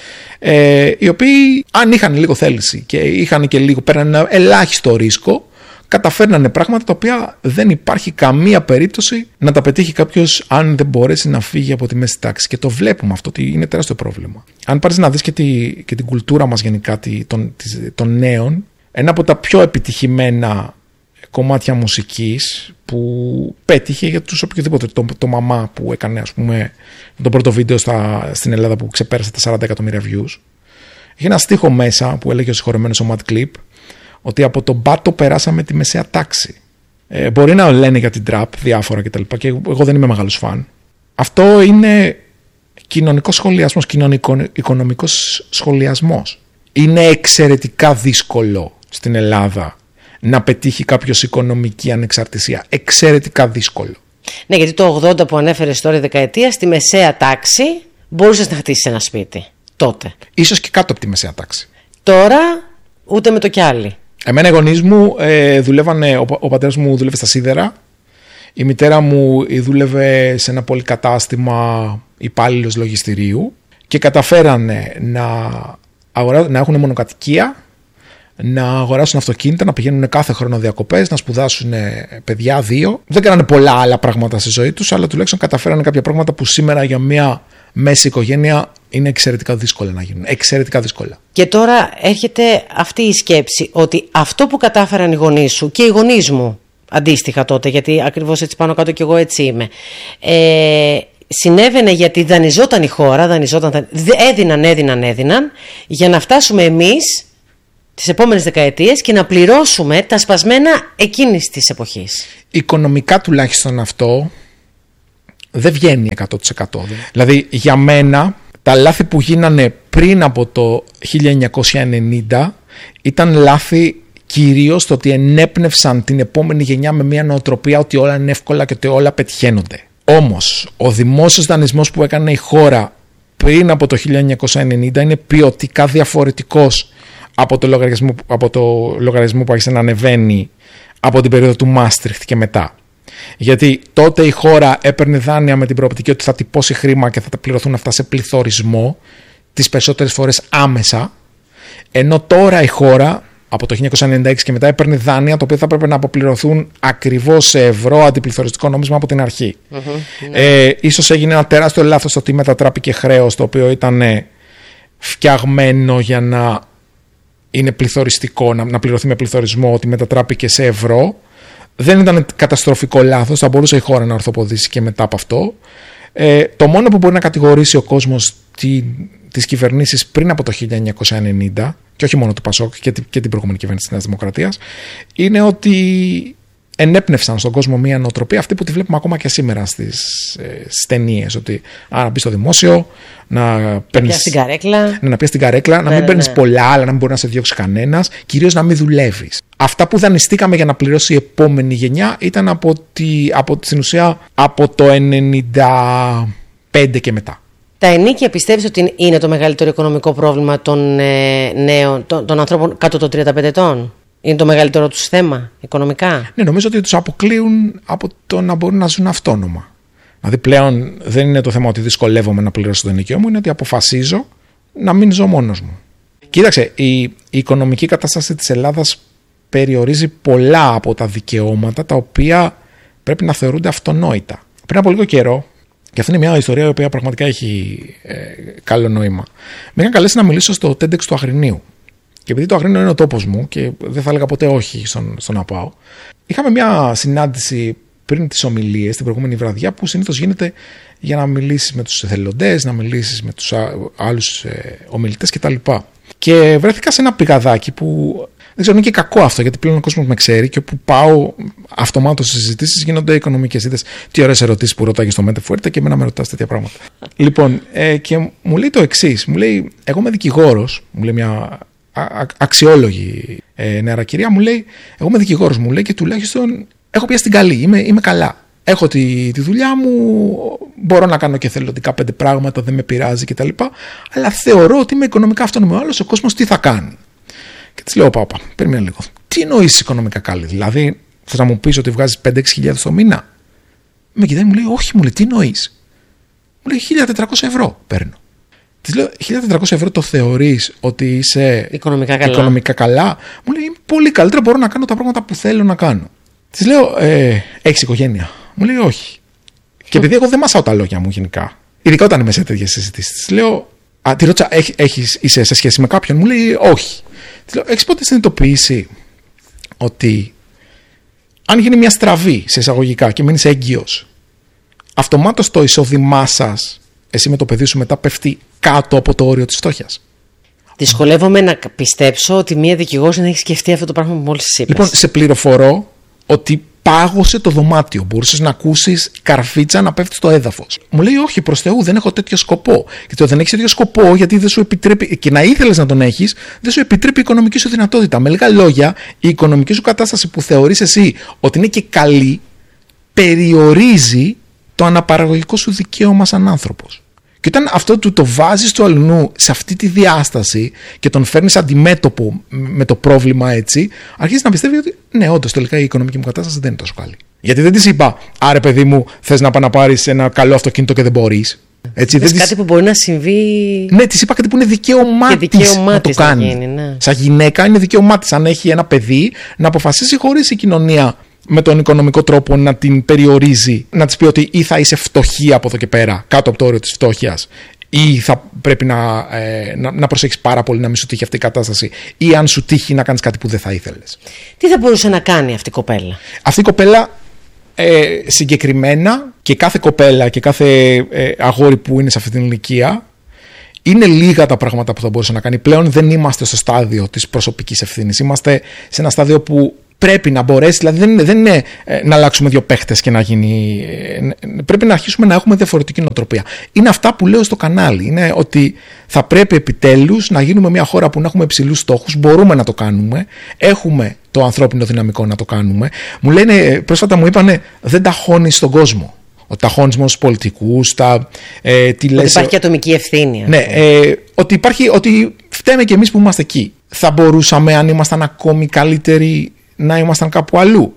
ε, οι οποίοι αν είχαν λίγο θέληση και είχαν και λίγο, πέραν ένα ελάχιστο ρίσκο, καταφέρνανε πράγματα τα οποία δεν υπάρχει καμία περίπτωση να τα πετύχει κάποιος αν δεν μπορέσει να φύγει από τη μέση τάξη. Και το βλέπουμε αυτό ότι είναι τεράστιο πρόβλημα. Αν πάρεις να δεις και, τη, και την κουλτούρα μας γενικά τη, των, της, των νέων, ένα από τα πιο επιτυχημένα κομμάτια μουσικής που πέτυχε για τους οποιοδήποτε, το, το μαμά που έκανε ας πούμε το πρώτο βίντεο στα, στην Ελλάδα που ξεπέρασε τα σαράντα εκατομμύρια views, είχε ένα στίχο μέσα που έλεγε ο συγχωρεμένος ο Mad Clip ότι από τον πάτο περάσαμε τη μεσαία τάξη. Ε, μπορεί να λένε για την τραπ διάφορα κτλ. Και, και εγώ δεν είμαι μεγάλος φαν. Αυτό είναι κοινωνικός σχολιασμός, κοινωνικο-οικονομικός σχολιασμός. Είναι εξαιρετικά δύσκολο στην Ελλάδα να πετύχει κάποιος οικονομική ανεξαρτησία. Εξαιρετικά δύσκολο. Ναι, γιατί το ογδόντα που ανέφερες τώρα η δεκαετία, στη μεσαία τάξη μπορούσες να χτίσεις ένα σπίτι. Τότε. Ίσως και κάτω από τη μεσαία τάξη. Τώρα ούτε με το κι άλλοι. Εμένα οι γονείς μου ε, δουλεύανε, ο, ο πατέρας μου δούλευε στα σίδερα. Η μητέρα μου δούλευε σε ένα πολυκατάστημα υπάλληλος λογιστηρίου και καταφέρανε να, αγορά, να έχουν μονοκατοικία, να αγοράσουν αυτοκίνητα, να πηγαίνουν κάθε χρόνο διακοπές, να σπουδάσουν παιδιά δύο. Δεν κάνανε πολλά άλλα πράγματα στη ζωή τους, αλλά τουλάχιστον καταφέρανε κάποια πράγματα που σήμερα για μια μέση οικογένεια είναι εξαιρετικά δύσκολα να γίνουν. Εξαιρετικά δύσκολα. Και τώρα έρχεται αυτή η σκέψη ότι αυτό που κατάφεραν οι γονείς σου και οι γονείς μου αντίστοιχα τότε, γιατί ακριβώς έτσι πάνω κάτω κι εγώ έτσι είμαι, ε, συνέβαινε γιατί δανειζόταν η χώρα, δανειζόταν, έδιναν, έδιναν, έδιναν, για να φτάσουμε εμείς τις επόμενες δεκαετίες και να πληρώσουμε τα σπασμένα εκείνης της εποχής. Οικονομικά τουλάχιστον αυτό δεν βγαίνει εκατό τοις εκατό. Δηλαδή για μένα τα λάθη που γίνανε πριν από το χίλια εννιακόσια ενενήντα ήταν λάθη κυρίως το ότι ενέπνευσαν την επόμενη γενιά με μια νοοτροπία ότι όλα είναι εύκολα και ότι όλα πετυχαίνονται. Όμως ο δημόσιος δανεισμός που έκανε η χώρα πριν από το χίλια εννιακόσια ενενήντα είναι ποιοτικά διαφορετικός από το λογαριασμό, από το λογαριασμό που άρχισε να ανεβαίνει από την περίοδο του Μάστριχτ και μετά. Γιατί τότε η χώρα έπαιρνε δάνεια με την προοπτική ότι θα τυπώσει χρήμα και θα τα πληρωθούν αυτά σε πληθωρισμό, τις περισσότερες φορές άμεσα, ενώ τώρα η χώρα από το χίλια εννιακόσια ενενήντα έξι και μετά έπαιρνε δάνεια τα οποία θα πρέπει να αποπληρωθούν ακριβώς σε ευρώ αντιπληθωριστικό νόμισμα από την αρχή. Mm-hmm, ε, ίσως έγινε ένα τεράστιο λάθος ότι μετατράπηκε χρέος το οποίο ήταν φτιαγμένο για να είναι πληθωριστικό, να, να πληρωθεί με πληθωρισμό, ότι μετατράπηκε σε ευρώ. Δεν ήταν καταστροφικό λάθος, θα μπορούσε η χώρα να ορθοποδήσει και μετά από αυτό. Ε, το μόνο που μπορεί να κατηγορήσει ο κόσμος τη, τις κυβερνήσεις πριν από το χίλια εννιακόσια ενενήντα, και όχι μόνο του Πασόκ και, και την προηγούμενη κυβέρνηση της Νέας Δημοκρατίας, είναι ότι ενέπνευσαν στον κόσμο μια νοοτροπία αυτή που τη βλέπουμε ακόμα και σήμερα στις, ε, στις ταινίες. Ότι α, να μπει στο δημόσιο, να παίρνεις. Στην καρέκλα. Ναι, να πιάσει την καρέκλα, να ναι, μην παίρνεις ναι. πολλά, αλλά να μην μπορεί να σε διώξει κανένας, κυρίως να μην δουλεύεις. Αυτά που δανειστήκαμε για να πληρώσει η επόμενη γενιά ήταν από, τη, από την ουσία από το ενενήντα πέντε και μετά. Τα ενίκια πιστεύεις ότι είναι το μεγαλύτερο οικονομικό πρόβλημα των ε, νέων, των, των ανθρώπων κάτω των τριάντα πέντε ετών? Είναι το μεγαλύτερο τους θέμα οικονομικά? Ναι, νομίζω ότι τους αποκλείουν από το να μπορούν να ζουν αυτόνομα. Δηλαδή πλέον δεν είναι το θέμα ότι δυσκολεύομαι να πληρώσω το ενοικιό μου, είναι ότι αποφασίζω να μην ζω μόνος μου. Κοίταξε, η, η οικονομική κατάσταση της Ελλάδας περιορίζει πολλά από τα δικαιώματα τα οποία πρέπει να θεωρούνται αυτονόητα. Πριν από λίγο καιρό, και αυτή είναι μια ιστορία η οποία πραγματικά έχει ε, καλό νόημα, με είχαν καλέσει να μιλήσω στο TEDx του Αγρινίου. Και επειδή το Αγρίνιο είναι ο τόπος μου και δεν θα έλεγα ποτέ όχι στον, στον να πάω, είχαμε μια συνάντηση πριν τις ομιλίες την προηγούμενη βραδιά που συνήθως γίνεται για να μιλήσεις με τους εθελοντές, να μιλήσεις με τους άλλους ε, ομιλητές κτλ. Και βρέθηκα σε ένα πηγαδάκι που δεν ξέρω, είναι και κακό αυτό, γιατί πλέον ο κόσμος με ξέρει και όπου πάω αυτομάτως στις συζητήσεις γίνονται οικονομικές. Είδες τι ωραίες ερωτήσεις που ρωτάγες στο Μέντε Φουέρτε και εμένα με ρωτάς τέτοια πράγματα. Λοιπόν, ε, και μου λέει το εξής, μου λέει, εγώ είμαι δικηγόρος, μου λέει μια αξιόλογη ε, νεαρά κυρία, μου λέει, εγώ είμαι δικηγόρος, μου λέει, και τουλάχιστον έχω πιάσει την καλή, είμαι, είμαι καλά. Έχω τη, τη δουλειά μου, μπορώ να κάνω και θελοντικά πέντε πράγματα, δεν με πειράζει κτλ. Αλλά θεωρώ ότι είμαι οικονομικά αυτόνομο. Ο άλλος ο κόσμος τι θα κάνει? Και της λέω, πάπα, περίμενε λίγο. Τι εννοείς οικονομικά καλή? Δηλαδή, θες να μου πεις ότι βγάζεις πέντε έξι χιλιάδες το μήνα? Με κοιτάει, μου λέει, όχι, μου λέει, τι εννοείς? Μου λέει, χίλια τετρακόσια ευρώ παίρνω. Της λέω, χίλια τετρακόσια ευρώ το θεωρείς ότι είσαι οικονομικά καλά? οικονομικά καλά? Μου λέει, πολύ καλύτερα, μπορώ να κάνω τα πράγματα που θέλω να κάνω. Της λέω, ε, έχεις οικογένεια? Μου λέει, όχι. Και επειδή εγώ δεν μασάω τα λόγια μου γενικά, ειδικά όταν είμαι σε τέτοιες συζητήσεις, της λέω, α, τη ρώτησα, έχεις, είσαι σε σχέση με κάποιον? Μου λέει, όχι. Της λέω, έχεις ποτέ συνειδητοποιήσει ότι αν γίνει μια στραβή σε εισαγωγικά και μείνεις έγκυος, αυτομάτως το εισόδημά σας, εσύ με το παιδί σου, μετά πέφτει κάτω από το όριο της φτώχειας? Δυσκολεύομαι να πιστέψω ότι μία δικηγόρος δεν έχει σκεφτεί αυτό το πράγμα που μόλις είπες. Λοιπόν, σε πληροφορώ ότι πάγωσε το δωμάτιο. Μπορούσες να ακούσεις καρφίτσα να πέφτει στο έδαφος. Μου λέει, όχι, προς Θεού, δεν έχω τέτοιο σκοπό. Και το δεν έχεις τέτοιο σκοπό, γιατί δεν σου επιτρέπει, και να ήθελες να τον έχεις, δεν σου επιτρέπει η οικονομική σου δυνατότητα. Με λίγα λόγια, η οικονομική σου κατάσταση που θεωρείς εσύ ότι είναι και καλή, περιορίζει το αναπαραγωγικό σου δικαίωμα σαν άνθρωπος. Και όταν αυτό του το βάζεις του αλλού σε αυτή τη διάσταση και τον φέρνεις αντιμέτωπο με το πρόβλημα έτσι, αρχίζεις να πιστεύει ότι ναι, όντως τελικά η οικονομική μου κατάσταση δεν είναι τόσο καλή. Γιατί δεν της είπα, άρε παιδί μου, θες να πάει να πάρεις ένα καλό αυτοκίνητο και δεν μπορείς. Έτσι, δεν κάτι της... που μπορεί να συμβεί. Ναι, της είπα κάτι που είναι δικαίωμά της να το κάνει. Να γίνει, ναι. Σαν γυναίκα είναι δικαίωμά της, αν έχει ένα παιδί, να αποφασίσει χωρίς η κοινωνία με τον οικονομικό τρόπο να την περιορίζει, να της πει ότι ή θα είσαι φτωχή από εδώ και πέρα, κάτω από το όριο της φτώχειας, ή θα πρέπει να, ε, να, να προσέχεις πάρα πολύ να μην σου τύχει αυτή η κατάσταση, ή αν σου τύχει να κάνεις κάτι που δεν θα ήθελες. Τι θα μπορούσε να κάνει αυτή η κοπέλα? Αυτή η κοπέλα ε, συγκεκριμένα και κάθε κοπέλα και κάθε ε, αγόρι που είναι σε αυτή την ηλικία, είναι λίγα τα πράγματα που θα μπορούσε να κάνει. Πλέον δεν είμαστε στο στάδιο της προσωπικής ευθύνης. Είμαστε σε ένα στάδιο που πρέπει να μπορέσει, δηλαδή δεν είναι, δεν είναι ε, να αλλάξουμε δύο παίχτες και να γίνει. Ε, πρέπει να αρχίσουμε να έχουμε διαφορετική νοοτροπία. Είναι αυτά που λέω στο κανάλι. Είναι ότι θα πρέπει επιτέλους να γίνουμε μια χώρα που να έχουμε υψηλούς στόχους. Μπορούμε να το κάνουμε. Έχουμε το ανθρώπινο δυναμικό να το κάνουμε. Μου λένε, πρόσφατα μου είπανε, δεν τα χώνεις στον κόσμο. Ότι τα χώνεις μόνο στους πολιτικούς, τα, ε, τι λες, ότι υπάρχει και ατομική ευθύνη. Ναι, ε, ότι, υπάρχει, ότι φταίμε κι εμείς που είμαστε εκεί. Θα μπορούσαμε, αν ήμασταν ακόμη καλύτεροι, να ήμασταν κάπου αλλού?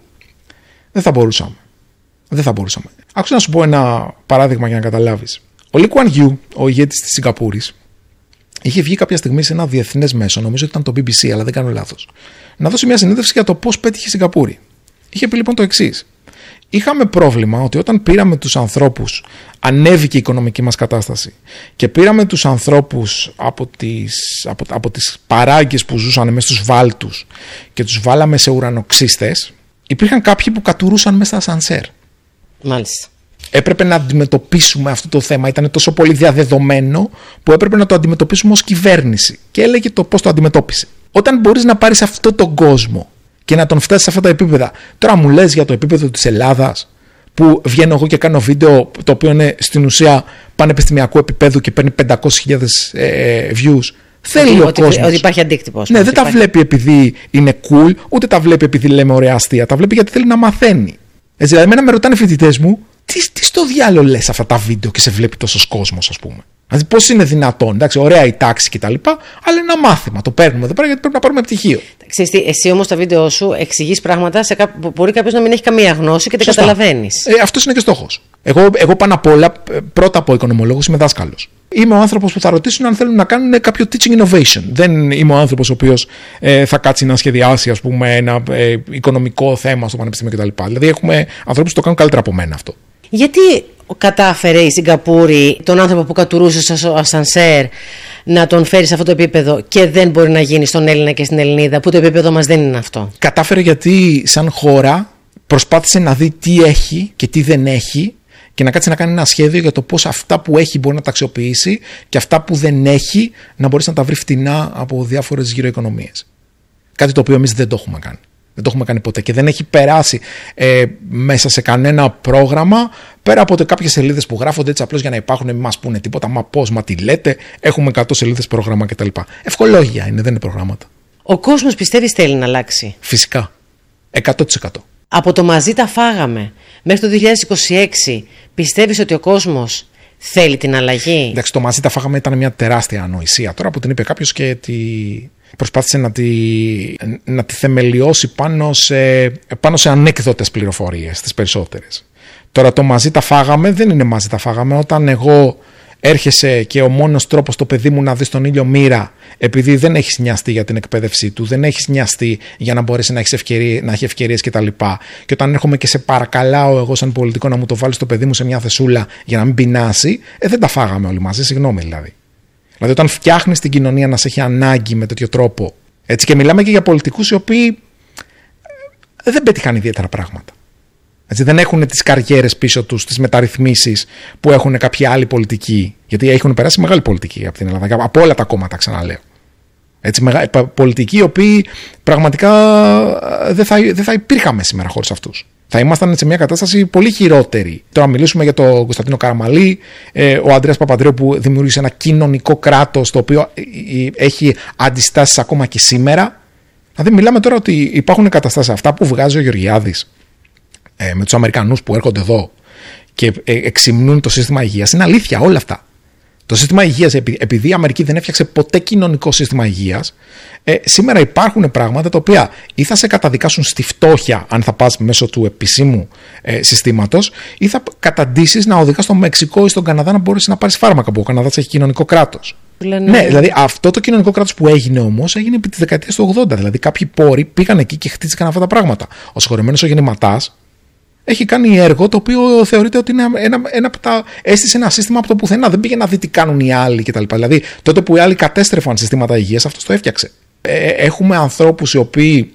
Δεν θα μπορούσαμε. Δεν θα μπορούσαμε. Άκουσα να σου πω ένα παράδειγμα για να καταλάβεις. Ο Lee Kuan Yew, ο ηγέτης της Σιγκαπούρης, είχε βγει κάποια στιγμή σε ένα διεθνές μέσο, νομίζω ότι ήταν το μπι μπι σι, αλλά δεν κάνω λάθος, να δώσει μια συνέντευξη για το πώς πέτυχε η Σιγκαπούρη. Είχε πει λοιπόν το εξής. Είχαμε πρόβλημα ότι όταν πήραμε τους ανθρώπους, ανέβηκε η οικονομική μας κατάσταση και πήραμε τους ανθρώπους από τις, από, από τις παράγκες που ζούσαν μέσα στους βάλτους και τους βάλαμε σε ουρανοξύστες, υπήρχαν κάποιοι που κατουρούσαν μέσα στα ασανσέρ. Μάλιστα. Έπρεπε να αντιμετωπίσουμε αυτό το θέμα. Ήταν τόσο πολύ διαδεδομένο που έπρεπε να το αντιμετωπίσουμε ως κυβέρνηση. Και έλεγε το πώς το αντιμετώπισε. Όταν μπορείς να πάρεις αυτόν τον κόσμο και να τον φτάσεις σε αυτά τα επίπεδα. Τώρα μου λες για το επίπεδο της Ελλάδας, που βγαίνω εγώ και κάνω βίντεο το οποίο είναι στην ουσία πανεπιστημιακού επίπεδου και παίρνει πεντακόσιες χιλιάδες ε, views. Θέλει ότι, ο ότι, κόσμος. Ότι υπάρχει αντίκτυπος. Ναι, δεν υπάρχει. τα βλέπει επειδή είναι cool, ούτε τα βλέπει επειδή λέμε ωραία αστεία. Τα βλέπει γιατί θέλει να μαθαίνει. Έτσι, δηλαδή, εμένα με ρωτάνε φοιτητές μου, τι, τι στο διάλογο λες αυτά τα βίντεο και σε βλέπει τόσος κόσμος, ας πούμε. Δηλαδή, πώς είναι δυνατόν? Εντάξει, ωραία η τάξη κτλ. Αλλά ένα μάθημα. Το παίρνουμε εδώ πέρα γιατί πρέπει να πάρουμε πτυχίο. Ξέρεις τι, εσύ όμως στα βίντεο σου εξηγείς πράγματα σε κά... που μπορεί κάποιος να μην έχει καμία γνώση και δεν καταλαβαίνεις. Ε, αυτός είναι και στόχος. Εγώ, εγώ πάνω απ' όλα, πρώτα από οικονομολόγος, είμαι δάσκαλος. Είμαι ο άνθρωπος που θα ρωτήσουν αν θέλουν να κάνουν κάποιο teaching innovation. Δεν είμαι ο άνθρωπος ο οποίος ε, θα κάτσει να σχεδιάσει, ας πούμε, ένα ε, οικονομικό θέμα στο πανεπιστήμιο κτλ. Δηλαδή, έχουμε ανθρώπους που το κάνουν καλύτερα από μένα αυτό. Γιατί κατάφερε η Σιγκαπούρη τον άνθρωπο που κατουρούσε στο ασανσέρ να τον φέρει σε αυτό το επίπεδο και δεν μπορεί να γίνει στον Έλληνα και στην Ελληνίδα, που το επίπεδο μας δεν είναι αυτό? Κατάφερε γιατί σαν χώρα προσπάθησε να δει τι έχει και τι δεν έχει και να κάτσει να κάνει ένα σχέδιο για το πώς αυτά που έχει μπορεί να τα αξιοποιήσει και αυτά που δεν έχει να μπορέσει να τα βρει φτηνά από διάφορες γύρω οικονομίες. Κάτι το οποίο εμείς δεν το έχουμε κάνει. Δεν το έχουμε κάνει ποτέ και δεν έχει περάσει ε, μέσα σε κανένα πρόγραμμα πέρα από κάποιες σελίδες που γράφονται έτσι απλώς για να υπάρχουν, μην μας πούνε τίποτα. Μα πώς, μα τι λέτε, έχουμε εκατό σελίδες πρόγραμμα κτλ. Ευκολόγια είναι, δεν είναι προγράμματα. Ο κόσμος πιστεύεις θέλει να αλλάξει? Φυσικά. εκατό τοις εκατό. Από το μαζί τα φάγαμε μέχρι το δύο χιλιάδες είκοσι έξι, πιστεύεις ότι ο κόσμος θέλει την αλλαγή? Εντάξει, το μαζί τα φάγαμε ήταν μια τεράστια ανοησία. Τώρα που την είπε κάποιος και τη... προσπάθησε να τη, να τη θεμελιώσει πάνω σε, πάνω σε ανέκδοτες πληροφορίες, τις περισσότερες. Τώρα το μαζί τα φάγαμε δεν είναι μαζί τα φάγαμε όταν εγώ έρχεσαι και ο μόνος τρόπος το παιδί μου να δει τον ήλιο μοίρα, επειδή δεν έχεις νοιαστεί για την εκπαίδευσή του, δεν έχεις νοιαστεί για να μπορέσει να, έχεις ευκαιρίες, να έχει ευκαιρίες κτλ. Και, και όταν έρχομαι και σε παρακαλάω εγώ σαν πολιτικό να μου το βάλεις το παιδί μου σε μια θεσούλα για να μην πεινάσει, ε, δεν τα φάγαμε όλοι μαζί, συγγνώμη δηλαδή. Δηλαδή, όταν φτιάχνεις την κοινωνία να σε έχει ανάγκη με τέτοιο τρόπο. Έτσι, και μιλάμε και για πολιτικούς οι οποίοι δεν πέτυχαν ιδιαίτερα πράγματα. Έτσι, δεν έχουν τις καριέρες πίσω τους, τις μεταρρυθμίσεις που έχουν κάποιοι άλλοι πολιτικοί. Γιατί έχουν περάσει μεγάλη πολιτική από την Ελλάδα, από όλα τα κόμματα, ξαναλέω. Έτσι, μεγα, πολιτικοί οι οποίοι πραγματικά δεν θα, δεν θα υπήρχαμε σήμερα χωρίς αυτούς. Θα ήμασταν σε μια κατάσταση πολύ χειρότερη. Τώρα μιλήσουμε για τον Κωνσταντίνο Καραμαλή, ε, ο Ανδρέας Παπανδρέου που δημιούργησε ένα κοινωνικό κράτος το οποίο έχει αντιστάσεις ακόμα και σήμερα. Δηλαδή μιλάμε τώρα ότι υπάρχουν καταστάσεις αυτά που βγάζει ο Γεωργιάδης ε, με τους Αμερικανούς που έρχονται εδώ και ε, εξυμνούν το σύστημα υγείας. Είναι αλήθεια όλα αυτά. Το σύστημα υγείας, επειδή η Αμερική δεν έφτιαξε ποτέ κοινωνικό σύστημα υγείας, ε, σήμερα υπάρχουν πράγματα τα οποία ή θα σε καταδικάσουν στη φτώχεια αν θα πας μέσω του επισήμου ε, συστήματος, ή θα καταντήσεις να οδηγάς στο Μεξικό ή στον Καναδά να μπορείς να πάρεις φάρμακα, που ο Καναδάς έχει κοινωνικό κράτος. Λένε... Ναι, δηλαδή αυτό το κοινωνικό κράτος που έγινε όμως έγινε επί της δεκαετίας του ογδόντα. Δηλαδή κάποιοι πόροι πήγαν εκεί και χτίστηκαν αυτά τα πράγματα. Ο συγχωρεμένος ο γεννηματάς έχει κάνει έργο το οποίο θεωρείται ότι είναι ένα, ένα από τα. Έστησε ένα σύστημα από το πουθενά. Δεν πήγε να δει τι κάνουν οι άλλοι κτλ. Δηλαδή, τότε που οι άλλοι κατέστρεφαν συστήματα υγείας, αυτό το έφτιαξε. Ε, έχουμε ανθρώπους οι οποίοι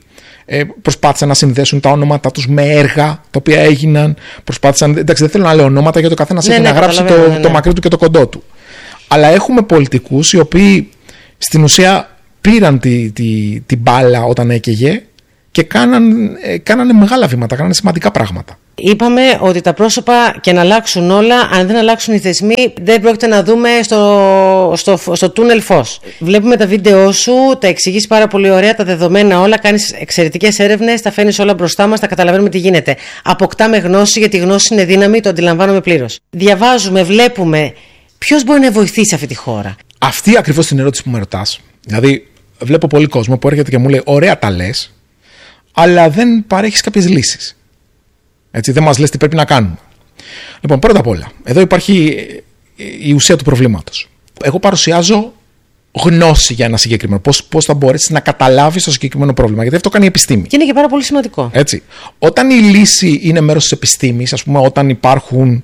Ε, προσπάθησαν να συνδέσουν τα ονόματά τους με έργα τα οποία έγιναν. Προσπάθησαν, εντάξει, δεν θέλω να λέω ονόματα γιατί ο καθένας ναι, έχει ναι, να γράψει το, ναι, ναι. το μακρύ του και το κοντό του. Αλλά έχουμε πολιτικούς οι οποίοι στην ουσία πήραν την τη, τη μπάλα όταν έκαιγε και κάναν, ε, κάνανε μεγάλα βήματα, κάνανε σημαντικά πράγματα. Είπαμε ότι τα πρόσωπα και να αλλάξουν όλα, αν δεν αλλάξουν οι θεσμοί, δεν πρόκειται να δούμε στο, στο, στο τούνελ φως. Βλέπουμε τα βίντεο σου, τα εξηγείς πάρα πολύ ωραία, τα δεδομένα όλα, κάνεις εξαιρετικές έρευνες, τα φέρνεις όλα μπροστά μας, τα καταλαβαίνουμε τι γίνεται. Αποκτάμε γνώση, γιατί η γνώση είναι δύναμη, το αντιλαμβάνομαι πλήρως. Διαβάζουμε, βλέπουμε. Ποιος μπορεί να βοηθήσει αυτή τη χώρα? Αυτή ακριβώς την ερώτηση που με ρωτάς. Δηλαδή, βλέπω πολύ κόσμο που έρχεται και μου λέει: ωραία, τα λες, αλλά δεν παρέχεις κάποιες λύσεις. Έτσι, δεν μας λες τι πρέπει να κάνουμε. Λοιπόν, πρώτα απ' όλα, εδώ υπάρχει η ουσία του προβλήματος. Εγώ παρουσιάζω γνώση για ένα συγκεκριμένο. Πώς, πώς θα μπορέσεις να καταλάβεις το συγκεκριμένο πρόβλημα. Γιατί αυτό κάνει η επιστήμη. Και είναι και πάρα πολύ σημαντικό. Έτσι. Όταν η λύση είναι μέρος της επιστήμης, ας πούμε, όταν υπάρχουν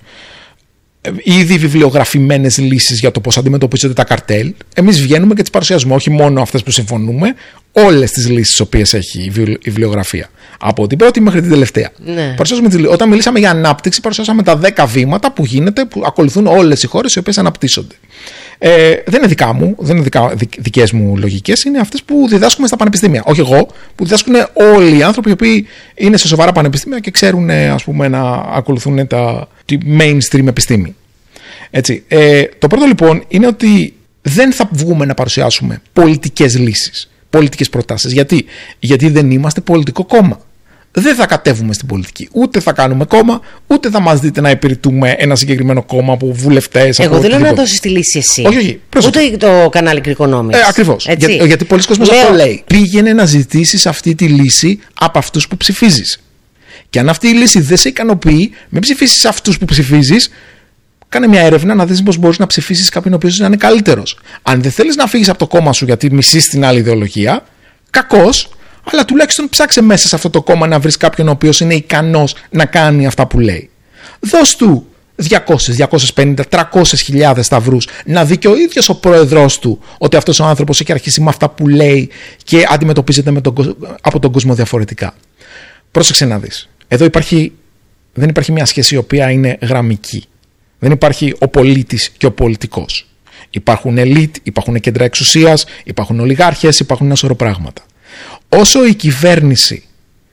ήδη βιβλιογραφημένες λύσεις για το πώς αντιμετωπίζονται τα καρτέλ, εμείς βγαίνουμε και τις παρουσιάζουμε. Όχι μόνο αυτές που συμφωνούμε, όλες τις λύσεις τις οποίες έχει η βιβλιογραφία. Από την πρώτη μέχρι την τελευταία. Ναι. Όταν μιλήσαμε για ανάπτυξη, παρουσιάσαμε τα δέκα βήματα που γίνεται, που ακολουθούν όλες οι χώρες οι οποίες αναπτύσσονται. Ε, δεν είναι δικά μου, δεν είναι δικα, δικές μου λογικές, είναι αυτές που διδάσκουμε στα πανεπιστήμια. Όχι εγώ, που διδάσκουν όλοι οι άνθρωποι οι οποίοι είναι σε σοβαρά πανεπιστήμια και ξέρουν, ας πούμε, να ακολουθούν τα, τη mainstream επιστήμη. Έτσι. Ε, το πρώτο λοιπόν είναι ότι δεν θα βγούμε να παρουσιάσουμε πολιτικές λύσεις, πολιτικές προτάσεις. Γιατί? Γιατί δεν είμαστε πολιτικό κόμμα. Δεν θα κατέβουμε στην πολιτική. Ούτε θα κάνουμε κόμμα, ούτε θα μας δείτε να υπηρετούμε ένα συγκεκριμένο κόμμα από βουλευτές. Εγώ δεν λέω να δώσεις τη λύση εσύ. Όχι, όχι. Ούτε το κανάλι Κρικονόμης. Ε, ακριβώς. Για, γιατί πολλοί κόσμος λέω... αυτό λέει. Πήγαινε να ζητήσεις αυτή τη λύση από αυτούς που ψηφίζεις. Και αν αυτή η λύση δεν σε ικανοποιεί, μην ψηφίσεις αυτούς που ψηφίζεις. Κάνε μια έρευνα να δεις πώς μπορείς να ψηφίσεις κάποιον ο οποίος να είναι καλύτερος. Αν δεν θέλεις να φύγεις από το κόμμα σου γιατί μισείς την άλλη ιδεολογία, κακώς. Αλλά τουλάχιστον ψάξε μέσα σε αυτό το κόμμα να βρεις κάποιον ο οποίος είναι ικανός να κάνει αυτά που λέει. Δώσ' του διακόσιες, διακόσιες πενήντα, τριακόσιες χιλιάδες σταυρούς να δει και ο ίδιος ο πρόεδρος του ότι αυτός ο άνθρωπος έχει αρχίσει με αυτά που λέει και αντιμετωπίζεται με τον, από τον κόσμο διαφορετικά. Πρόσεξε να δεις. Εδώ υπάρχει, δεν υπάρχει μια σχέση η οποία είναι γραμμική. Δεν υπάρχει ο πολίτης και ο πολιτικός. Υπάρχουν ελίτ, υπάρχουν κέντρα εξουσίας, υπάρχουν ολιγάρχες, υπάρχουν ένα σωρό πράγματα. Όσο η κυβέρνηση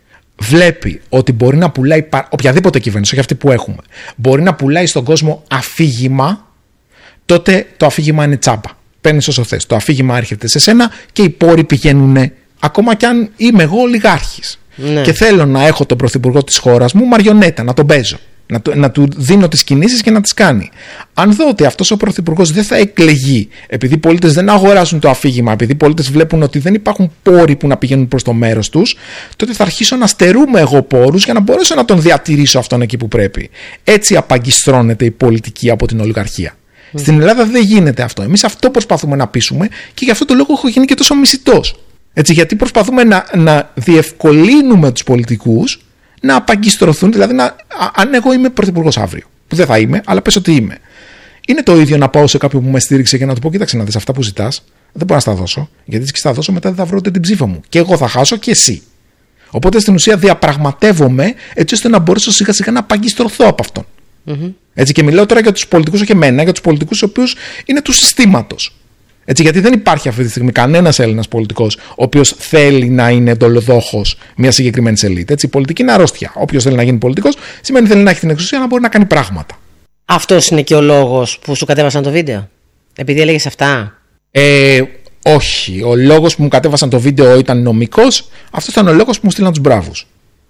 βλέπει ότι μπορεί να πουλάει, οποιαδήποτε κυβέρνηση, όχι αυτή που έχουμε, μπορεί να πουλάει στον κόσμο αφήγημα, τότε το αφήγημα είναι τσάμπα. Παίρνεις όσο θες. Το αφήγημα έρχεται σε σένα και οι πόροι πηγαίνουν, ακόμα κι αν είμαι εγώ ολιγάρχης. Ναι. Και θέλω να έχω τον πρωθυπουργό της χώρας μου μαριονέτα, να τον παίζω. Να του, να του δίνω τις κινήσεις και να τις κάνει. Αν δω ότι αυτός ο πρωθυπουργός δεν θα εκλεγεί επειδή οι πολίτες δεν αγοράζουν το αφήγημα, επειδή οι πολίτες βλέπουν ότι δεν υπάρχουν πόροι που να πηγαίνουν προς το μέρος τους, τότε θα αρχίσω να στερούμε εγώ πόρους για να μπορέσω να τον διατηρήσω αυτόν εκεί που πρέπει. Έτσι απαγκιστρώνεται η πολιτική από την ολιγαρχία. Mm. Στην Ελλάδα δεν γίνεται αυτό. Εμείς αυτό προσπαθούμε να πείσουμε και γι' αυτό το λόγο έχω γίνει και τόσο μισητός. Έτσι, γιατί προσπαθούμε να, να διευκολύνουμε τους πολιτικούς να απαγκιστρωθούν, δηλαδή να, αν εγώ είμαι πρωθυπουργός αύριο, που δεν θα είμαι, αλλά πες ότι είμαι. Είναι το ίδιο να πάω σε κάποιον που με στήριξε και να του πω: κοίταξε να δεις, αυτά που ζητάς δεν μπορώ να στα δώσω, γιατί έτσι και στα δώσω μετά δεν θα βρω ούτε την ψήφο μου. Και εγώ θα χάσω και εσύ. Οπότε στην ουσία διαπραγματεύομαι έτσι ώστε να μπορέσω σιγά σιγά να απαγκιστρωθώ από αυτόν. Mm-hmm. Έτσι, και μιλάω τώρα για τους πολιτικούς, όχι εμένα, για τους πολιτικούς οι οποίους είναι του συστήματος. Έτσι, γιατί δεν υπάρχει αυτή τη στιγμή κανένας Έλληνας πολιτικός ο οποίος θέλει να είναι εντολοδόχος μια συγκεκριμένη ελίτ. Έτσι, η πολιτική είναι αρρώστια. Όποιος θέλει να γίνει πολιτικός σημαίνει θέλει να έχει την εξουσία να μπορεί να κάνει πράγματα. Αυτός είναι και ο λόγος που σου κατέβασαν το βίντεο, επειδή έλεγες αυτά? Ε, όχι. Ο λόγος που μου κατέβασαν το βίντεο ήταν νομικός. Αυτός ήταν ο λόγος που μου στείλαν τους μπράβους.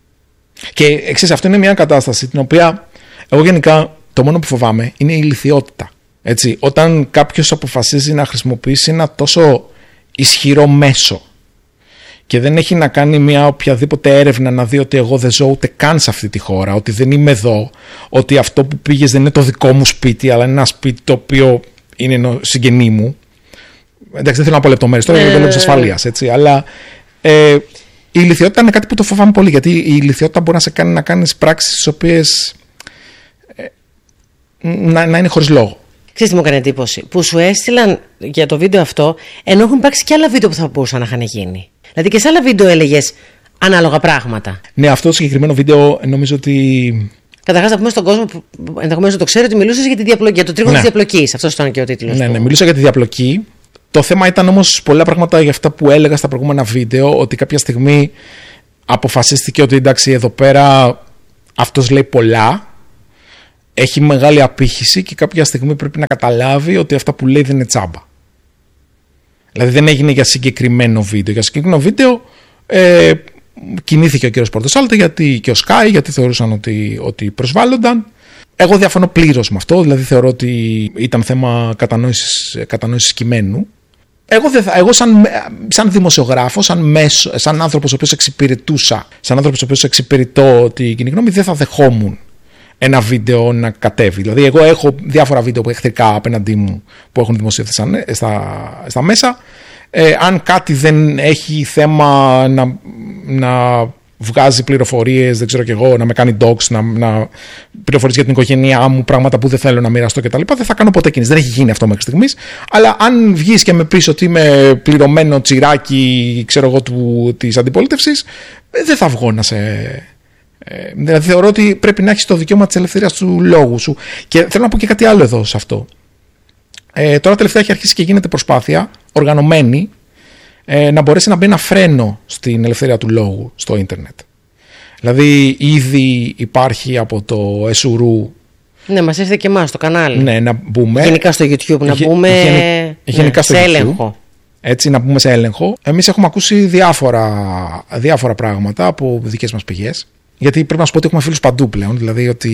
Και εξής, αυτό είναι μια κατάσταση την οποία εγώ γενικά το μόνο που φοβάμαι είναι η ηλιθιότητα. Έτσι, όταν κάποιος αποφασίζει να χρησιμοποιήσει ένα τόσο ισχυρό μέσο και δεν έχει να κάνει μια οποιαδήποτε έρευνα να δει ότι εγώ δεν ζω ούτε καν σε αυτή τη χώρα, ότι δεν είμαι εδώ, ότι αυτό που πήγες δεν είναι το δικό μου σπίτι, αλλά είναι ένα σπίτι το οποίο είναι συγγενή μου. Εντάξει, δεν θέλω να πω λεπτομέρειες τώρα για λόγους ασφαλείας, έτσι, αλλά ε, η ηλιθιότητα είναι κάτι που το φοβάμαι πολύ, γιατί η ηλιθιότητα μπορεί να σε κάνει να κάνεις πράξεις τις οποίες ε, να, να είναι χωρίς λόγο. Ξέρεις τι μου έκανε εντύπωση? Που σου έστειλαν για το βίντεο αυτό, ενώ έχουν υπάρξει και άλλα βίντεο που θα μπορούσαν να είχαν γίνει. Δηλαδή και σε άλλα βίντεο έλεγες ανάλογα πράγματα. Ναι, αυτό το συγκεκριμένο βίντεο νομίζω ότι. Καταρχάς, να πούμε στον κόσμο που ενδεχομένως δεν το ξέρει ότι μιλούσες για, τη διαπλοκή, για το τρίγωνο ναι. της διαπλοκής. Αυτό ήταν και ο τίτλος. Ναι, του. ναι, μιλούσα για τη διαπλοκή. Το θέμα ήταν όμως πολλά πράγματα για αυτά που έλεγα στα προηγούμενα βίντεο, ότι κάποια στιγμή αποφασίστηκε ότι εντάξει, εδώ πέρα αυτός λέει πολλά, έχει μεγάλη απήχηση και κάποια στιγμή πρέπει να καταλάβει ότι αυτά που λέει δεν είναι τσάμπα. Δηλαδή δεν έγινε για συγκεκριμένο βίντεο. Για συγκεκριμένο βίντεο ε, κινήθηκε ο κύριος Πορτοσάλτε γιατί, και ο Sky, γιατί θεωρούσαν ότι, ότι προσβάλλονταν. Εγώ διαφωνώ πλήρως με αυτό, δηλαδή θεωρώ ότι ήταν θέμα κατανόησης, κατανόησης κειμένου. Εγώ, δεν θα, εγώ σαν, σαν δημοσιογράφος, σαν, μέσο, σαν άνθρωπος ο οποίος εξυπηρετούσα, σαν άνθρωπος ο οποίος εξυπηρετώ την κοινή γνώμη, δεν θα δεχόμουν ένα βίντεο να κατέβει. Δηλαδή, εγώ έχω διάφορα βίντεο που εχθρικά απέναντί μου που έχουν δημοσιευθεί στα, στα μέσα. Ε, αν κάτι δεν έχει θέμα να, να βγάζει πληροφορίες, δεν ξέρω κι εγώ, να με κάνει docs, να, να πληροφορίες για την οικογένειά μου, πράγματα που δεν θέλω να μοιραστώ κτλ. Δεν θα κάνω ποτέ κίνηση. Δεν έχει γίνει αυτό μέχρι στιγμής. Αλλά αν βγεις και με πεις ότι είμαι πληρωμένο τσιράκι, ξέρω εγώ, του, της αντιπολίτευσης, δεν θα βγω να σε. Ε, δηλαδή θεωρώ ότι πρέπει να έχεις το δικαίωμα της ελευθερίας του λόγου σου. Και θέλω να πω και κάτι άλλο εδώ σε αυτό. Ε, τώρα τελευταία έχει αρχίσει και γίνεται προσπάθεια οργανωμένη ε, να μπορέσει να μπει ένα φρένο στην ελευθερία του λόγου στο ίντερνετ. Δηλαδή ήδη υπάρχει από το Εσουρού. Ναι, μας ήρθε και εμάς στο κανάλι. Ναι, να μπούμε. Γενικά στο YouTube να Γε, μπούμε γενι, γενικά ναι, στο σε YouTube, έλεγχο. Έτσι, να μπούμε σε έλεγχο. Εμείς έχουμε ακούσει διάφορα, διάφορα πράγματα από δικές μας πηγές. Γιατί πρέπει να σου πω ότι έχουμε φίλους παντού πλέον. Δηλαδή ότι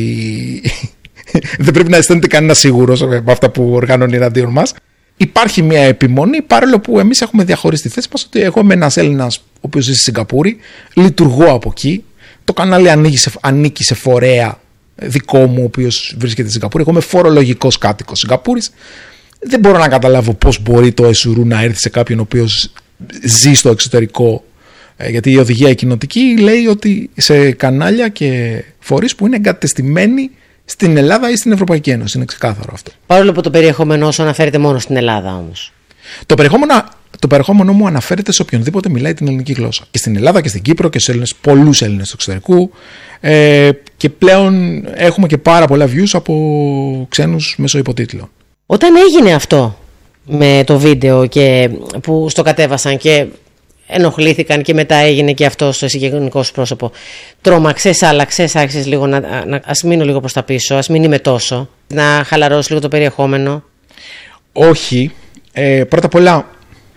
δεν πρέπει να αισθάνεται κανένα σίγουρος με αυτά που οργανώνει εναντίον μας. Υπάρχει μια επιμονή, παρόλο που εμείς έχουμε διαχωρίσει τη θέση μας ότι εγώ είμαι ένας Έλληνας ο οποίος ζει στη Σιγκαπούρη, λειτουργώ από εκεί. Το κανάλι ανήκει σε, ανήκει σε φορέα δικό μου, ο οποίος βρίσκεται στη Σιγκαπούρη. Εγώ είμαι φορολογικός κάτοικος Σιγκαπούρης. Δεν μπορώ να καταλάβω πώς μπορεί το Εσουρού να έρθει σε κάποιον ο οποίος ζει στο εξωτερικό. Γιατί η οδηγία η κοινοτική λέει ότι σε κανάλια και φορείς που είναι εγκατεστημένοι στην Ελλάδα ή στην Ευρωπαϊκή Ένωση. Είναι ξεκάθαρο αυτό. Παρόλο που το περιεχόμενό σου αναφέρεται μόνο στην Ελλάδα όμως. Το περιεχόμενο, το περιεχόμενο μου αναφέρεται σε οποιονδήποτε μιλάει την ελληνική γλώσσα. Και στην Ελλάδα και στην Κύπρο και σε Έλληνες, πολλούς Έλληνες του εξωτερικού. Ε, και πλέον έχουμε και πάρα πολλά views από ξένους μέσω υποτίτλων. Όταν έγινε αυτό με το βίντεο και που στο κατέβασαν και ενοχλήθηκαν και μετά έγινε και αυτό στο γενικό σου πρόσωπο, τρόμαξες, άλλαξες, άρχισες λίγο να, να ας μείνω λίγο προς τα πίσω, ας μην είμαι τόσο, να χαλαρώσει λίγο το περιεχόμενο? Όχι. Ε, πρώτα απ' όλα,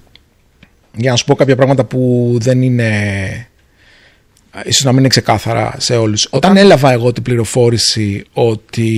για να σου πω κάποια πράγματα που δεν είναι, ίσως να μην είναι ξεκάθαρα σε όλους. Όταν έλαβα εγώ την πληροφόρηση ότι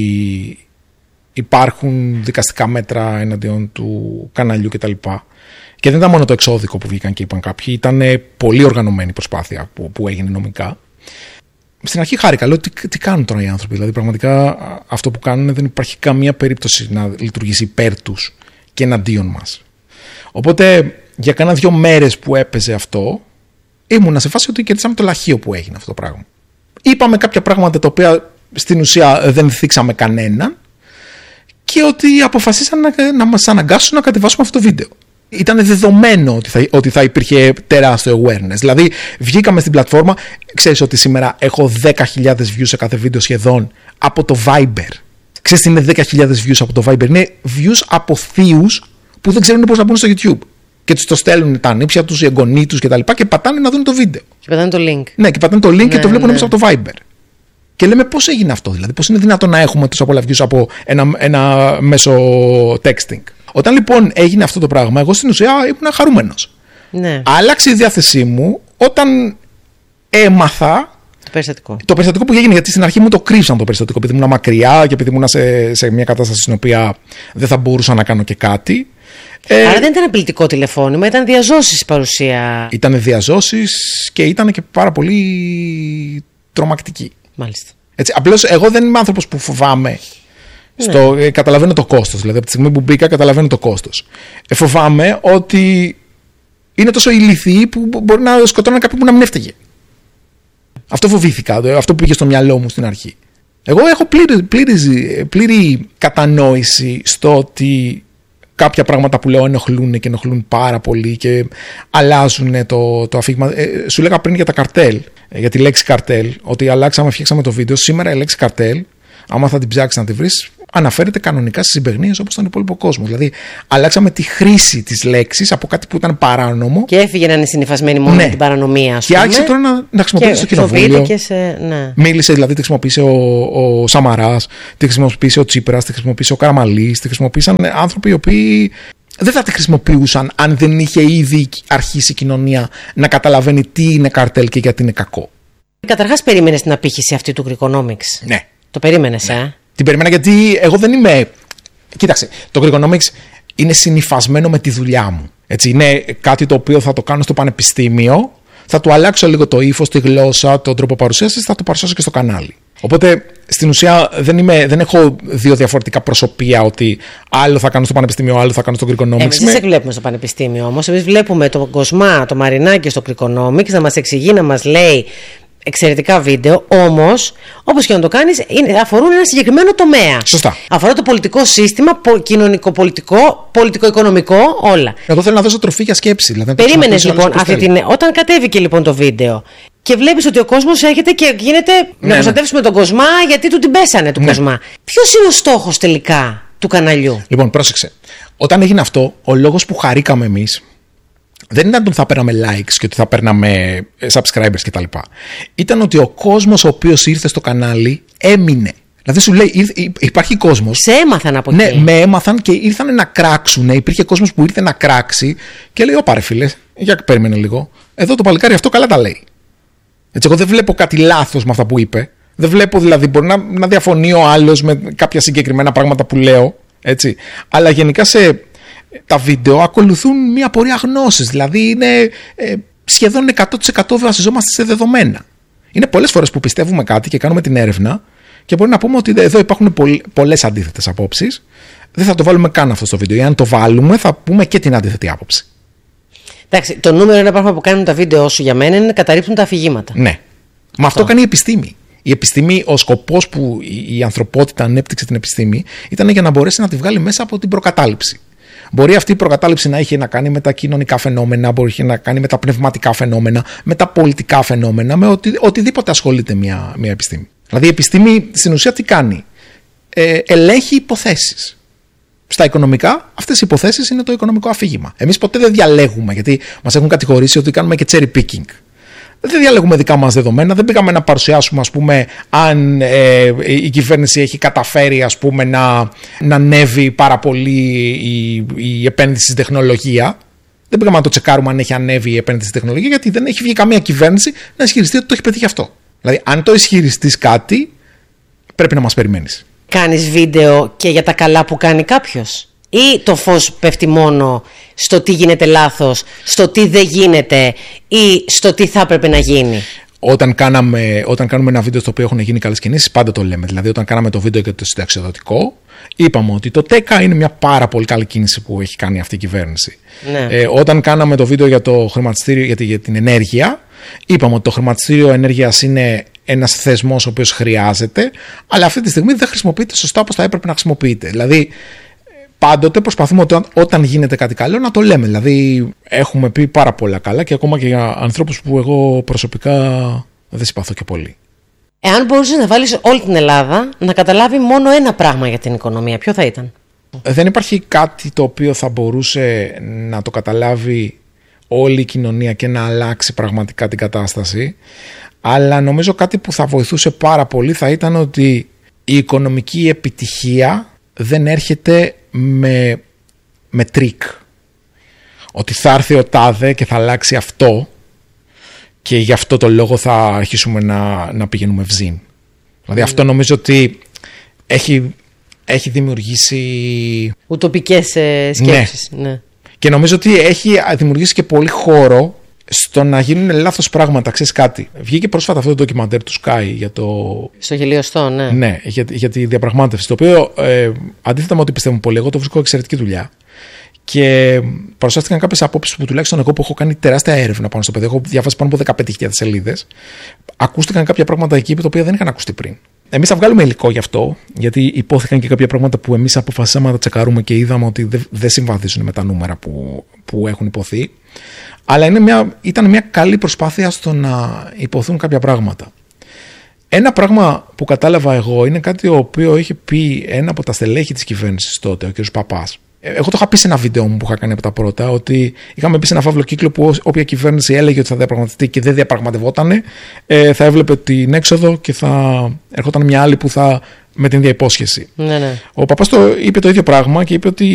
υπάρχουν δικαστικά μέτρα εναντίον του καναλιού κτλ. Και δεν ήταν μόνο το εξώδικο που βγήκαν και είπαν κάποιοι, ήταν πολύ οργανωμένη προσπάθεια που, που έγινε νομικά. Στην αρχή χάρηκα, λέω τι, τι κάνουν τώρα οι άνθρωποι. Δηλαδή, πραγματικά αυτό που κάνουν δεν υπάρχει καμία περίπτωση να λειτουργήσει υπέρ τους και εναντίον μας. Οπότε, για κάνα δύο μέρες που έπαιζε αυτό, ήμουνα σε φάση ότι κερδίσαμε το λαχείο που έγινε αυτό το πράγμα. Είπαμε κάποια πράγματα τα οποία στην ουσία δεν θίξαμε κανέναν και ότι αποφασίσαν να, να μας αναγκάσουν να κατεβάσουμε αυτό το βίντεο. Ήταν δεδομένο ότι θα, ότι θα υπήρχε τεράστιο awareness. Δηλαδή, βγήκαμε στην πλατφόρμα. Ξέρεις ότι σήμερα έχω δέκα χιλιάδες views σε κάθε βίντεο σχεδόν από το Viber. Ξέρεις τι είναι δέκα χιλιάδες views από το Viber? Είναι views από θείους που δεν ξέρουν πώς να μπουν στο YouTube. Και τους το στέλνουν τα ανήψια τους, οι εγγονοί τους κτλ. Και, και πατάνε να δουν το βίντεο. Και πατάνε το link. Ναι, και πατάνε το link ναι, και το βλέπουν ναι. μέσα από το Viber. Και λέμε πώς έγινε αυτό, δηλαδή, πώς είναι δυνατόν να έχουμε τόσα πολλά views από ένα, ένα μέσο texting. Όταν λοιπόν έγινε αυτό το πράγμα, εγώ στην ουσία ήμουν χαρούμενος. Ναι. Άλλαξε η διάθεσή μου όταν έμαθα το περιστατικό. Το περιστατικό που έγινε, γιατί στην αρχή μου το κρύψαν το περιστατικό, επειδή ήμουν μακριά και επειδή ήμουν σε, σε μια κατάσταση στην οποία δεν θα μπορούσα να κάνω και κάτι. Άρα ε, δεν ήταν απειλητικό τηλεφώνημα, ήταν διαζώσεις παρουσία. Ήταν διαζώσεις και ήταν και πάρα πολύ τρομακτική. Μάλιστα. Έτσι, απλώς εγώ δεν είμαι άνθρωπος που φοβάμαι. Στο, ναι. ε, καταλαβαίνω το κόστος. Δηλαδή, από τη στιγμή που μπήκα, καταλαβαίνω το κόστος. Ε, φοβάμαι ότι είναι τόσο ηλίθιοι που μπορεί να σκοτώνουν κάποιον που να μην έφταιγε. Αυτό φοβήθηκα. Αυτό που πήγε στο μυαλό μου στην αρχή. Εγώ έχω πλήρη, πλήρη, πλήρη κατανόηση στο ότι κάποια πράγματα που λέω ενοχλούν και ενοχλούν πάρα πολύ και αλλάζουν το, το αφήγημα. Ε, σου λέγα πριν για τα καρτέλ, για τη λέξη καρτέλ, ότι αλλάξαμε, φτιάξαμε το βίντεο. Σήμερα η λέξη καρτέλ, άμα θα την ψάξει να τη βρει, αναφέρεται κανονικά στις συμπαιγνίες όπως τον υπόλοιπο κόσμο. Δηλαδή, αλλάξαμε τη χρήση της λέξης από κάτι που ήταν παράνομο. Και έφυγε να είναι συνυφασμένη μόνο ναι. με την παρανομία, ας και πούμε. άρχισε τώρα να, να χρησιμοποιείται στο κοινοβούλιο. Και σε, ναι. Μίλησε, δηλαδή, τη χρησιμοποίησε ο, ο Σαμαράς, τη χρησιμοποίησε ο Τσίπρας, τη χρησιμοποίησε ο Καραμαλής, τη χρησιμοποίησαν άνθρωποι οι οποίοι δεν θα τη χρησιμοποιούσαν αν δεν είχε ήδη αρχίσει η κοινωνία να καταλαβαίνει τι είναι καρτέλ και γιατί είναι κακό. Καταρχάς, περίμενες την απήχηση αυτή του Greekonomics. Ναι. Το περίμενες, ναι. ε. Την περίμενα γιατί εγώ δεν είμαι. Κοίταξε, το Greekonomics είναι συνυφασμένο με τη δουλειά μου. Έτσι, είναι κάτι το οποίο θα το κάνω στο πανεπιστήμιο, θα του αλλάξω λίγο το ύφος, τη γλώσσα, τον τρόπο παρουσίασης, θα το παρουσιάσω και στο κανάλι. Οπότε στην ουσία δεν, είμαι, δεν έχω δύο διαφορετικά προσωπία, ότι άλλο θα κάνω στο πανεπιστήμιο, άλλο θα κάνω στο Greekonomics. Εμείς δεν σε βλέπουμε στο πανεπιστήμιο όμως. Εμείς βλέπουμε τον Κοσμά, το Μαρινάκη στο Greekonomics να μας εξηγεί, να μας λέει. Εξαιρετικά βίντεο, όμως, όπως και να το κάνεις, αφορούν ένα συγκεκριμένο τομέα. Σωστά. Αφορά το πολιτικό σύστημα, κοινωνικο-πολιτικό, πολιτικο-οικονομικό, όλα. Εγώ θέλω να δώσω τροφή για σκέψη. Δηλαδή, περίμενες λοιπόν αυτή την. Όταν κατέβηκε λοιπόν το βίντεο και βλέπεις ότι ο κόσμος έρχεται και γίνεται ναι, να προστατεύσουμε ναι. τον Κοσμά, γιατί του την πέσανε του ναι. Κοσμά. Ποιος είναι ο στόχος τελικά του καναλιού? Λοιπόν, πρόσεξε. Όταν έγινε αυτό, ο λόγος που χαρήκαμε εμείς δεν ήταν ότι θα παίρναμε likes και ότι θα παίρναμε subscribers κτλ. Ήταν ότι ο κόσμος ο οποίος ήρθε στο κανάλι έμεινε. Δηλαδή σου λέει, υπάρχει κόσμος. Σε έμαθαν από εκεί. Ναι, με έμαθαν και ήρθαν να κράξουν. Υπήρχε κόσμος που ήρθε να κράξει και λέει: Ωπα ρε φίλε, για περίμενε λίγο. Εδώ το παλικάρι αυτό καλά τα λέει. Έτσι, εγώ δεν βλέπω κάτι λάθος με αυτά που είπε. Δεν βλέπω δηλαδή, μπορεί να, να διαφωνεί ο άλλος με κάποια συγκεκριμένα πράγματα που λέω. Έτσι. Αλλά γενικά σε. Τα βίντεο ακολουθούν μια πορεία γνώσης, δηλαδή είναι ε, σχεδόν εκατό τοις εκατό βασιζόμαστε σε δεδομένα. Είναι πολλές φορές που πιστεύουμε κάτι και κάνουμε την έρευνα και μπορεί να πούμε ότι εδώ υπάρχουν πολλές αντίθετες απόψεις. Δεν θα το βάλουμε καν αυτό στο βίντεο. Ή αν το βάλουμε, θα πούμε και την αντίθετη άποψη. Εντάξει, το νούμερο ένα πράγμα που κάνουν τα βίντεο σου για μένα είναι να καταρρίπτουν τα αφηγήματα. Ναι. Μα αυτό, αυτό κάνει η επιστήμη. Η επιστήμη, ο σκοπός που η ανθρωπότητα ανέπτυξε την επιστήμη ήταν για να μπορέσει να τη βγάλει μέσα από την προκατάληψη. Μπορεί αυτή η προκατάληψη να έχει να κάνει με τα κοινωνικά φαινόμενα, μπορεί να κάνει με τα πνευματικά φαινόμενα, με τα πολιτικά φαινόμενα, με οτι, οτιδήποτε ασχολείται μια, μια επιστήμη. Δηλαδή η επιστήμη στην ουσία τι κάνει? Ε, ελέγχει υποθέσεις. Στα οικονομικά, αυτές οι υποθέσεις είναι το οικονομικό αφήγημα. Εμείς ποτέ δεν διαλέγουμε, γιατί μας έχουν κατηγορήσει ότι κάνουμε και cherry picking. Δεν διαλέγουμε δικά μας δεδομένα, δεν πήγαμε να παρουσιάσουμε ας πούμε, αν ε, η κυβέρνηση έχει καταφέρει ας πούμε, να, να ανέβει πάρα πολύ η, η επένδυση στην τεχνολογία. Δεν πήγαμε να το τσεκάρουμε αν έχει ανέβει η επένδυση στην τεχνολογία, γιατί δεν έχει βγει καμία κυβέρνηση να ισχυριστεί ότι το έχει πετύχει αυτό. Δηλαδή, αν το ισχυριστείς κάτι, πρέπει να μας περιμένεις. Κάνεις βίντεο και για τα καλά που κάνει κάποιος? Ή το φως πέφτει μόνο στο τι γίνεται λάθος, στο τι δεν γίνεται ή στο τι θα έπρεπε να γίνει? Όταν, κάναμε, όταν κάνουμε ένα βίντεο στο οποίο έχουν γίνει καλές κινήσεις, πάντα το λέμε. Δηλαδή, όταν κάναμε το βίντεο για το συνταξιοδοτικό, είπαμε ότι το ΤΕΚΑ είναι μια πάρα πολύ καλή κίνηση που έχει κάνει αυτή η κυβέρνηση. Ναι. Ε, όταν κάναμε το βίντεο για το χρηματιστήριο, για, τη, για την ενέργεια, είπαμε ότι το χρηματιστήριο ενέργειας είναι ένας θεσμός ο οποίος χρειάζεται, αλλά αυτή τη στιγμή δεν χρησιμοποιείται σωστά όπως θα έπρεπε να χρησιμοποιείται. Δηλαδή, πάντοτε προσπαθούμε όταν, όταν γίνεται κάτι καλό να το λέμε. Δηλαδή, έχουμε πει πάρα πολλά καλά και ακόμα και για ανθρώπους που εγώ προσωπικά δεν συμπαθώ και πολύ. Εάν μπορούσες να βάλεις όλη την Ελλάδα να καταλάβει μόνο ένα πράγμα για την οικονομία, ποιο θα ήταν? Δεν υπάρχει κάτι το οποίο θα μπορούσε να το καταλάβει όλη η κοινωνία και να αλλάξει πραγματικά την κατάσταση. Αλλά νομίζω κάτι που θα βοηθούσε πάρα πολύ θα ήταν ότι η οικονομική επιτυχία δεν έρχεται με, με τρίκ. Ότι θα έρθει ο τάδε και θα αλλάξει αυτό και γι' αυτό το λόγο θα αρχίσουμε να, να πηγαίνουμε βζήν. Δηλαδή mm. αυτό νομίζω ότι έχει, έχει δημιουργήσει ουτοπικές ε, σκέψεις. Ναι. Ναι. Και νομίζω ότι έχει δημιουργήσει και πολύ χώρο στο να γίνουν λάθος πράγματα. Ξέρεις κάτι? Βγήκε πρόσφατα αυτό το ντοκιμαντέρ του Sky για το. Στο χελιοστό, ναι. Ναι, για, για τη διαπραγμάτευση. Το οποίο ε, αντίθετα με ό,τι πιστεύουμε πολύ, εγώ το βρίσκω εξαιρετική δουλειά. Και παρουσιάστηκαν κάποιες απόψεις που τουλάχιστον εγώ που έχω κάνει τεράστια έρευνα πάνω στο παιδί, έχω διαβάσει πάνω από δεκαπέντε χιλιάδες σελίδες. Ακούστηκαν κάποια πράγματα εκεί τα οποία δεν είχαν ακουστεί πριν. εμείς θα βγάλουμε υλικό γι' αυτό, γιατί υπόθηκαν και κάποια πράγματα που εμείς αποφασίσαμε να τα τσεκαρούμε και είδαμε ότι δεν δε συμβαδίζουν με τα νούμερα που, που έχουν υποθεί. Αλλά είναι μια, ήταν μια καλή προσπάθεια στο να υποθούν κάποια πράγματα. Ένα πράγμα που κατάλαβα εγώ είναι κάτι το οποίο είχε πει ένα από τα στελέχη της κυβέρνησης τότε, ο κ. Παπάς. Εγώ το είχα πει σε ένα βίντεο μου που είχα κάνει από τα πρώτα, ότι είχαμε πει σε ένα φαύλο κύκλο που όποια κυβέρνηση έλεγε ότι θα διαπραγματευτεί και δεν διαπραγματευότανε, ε, θα έβλεπε την έξοδο και θα ερχόταν μια άλλη που θα με την ίδια υπόσχεση. Ναι, ναι. Ο Παπάς το είπε το ίδιο πράγμα και είπε ότι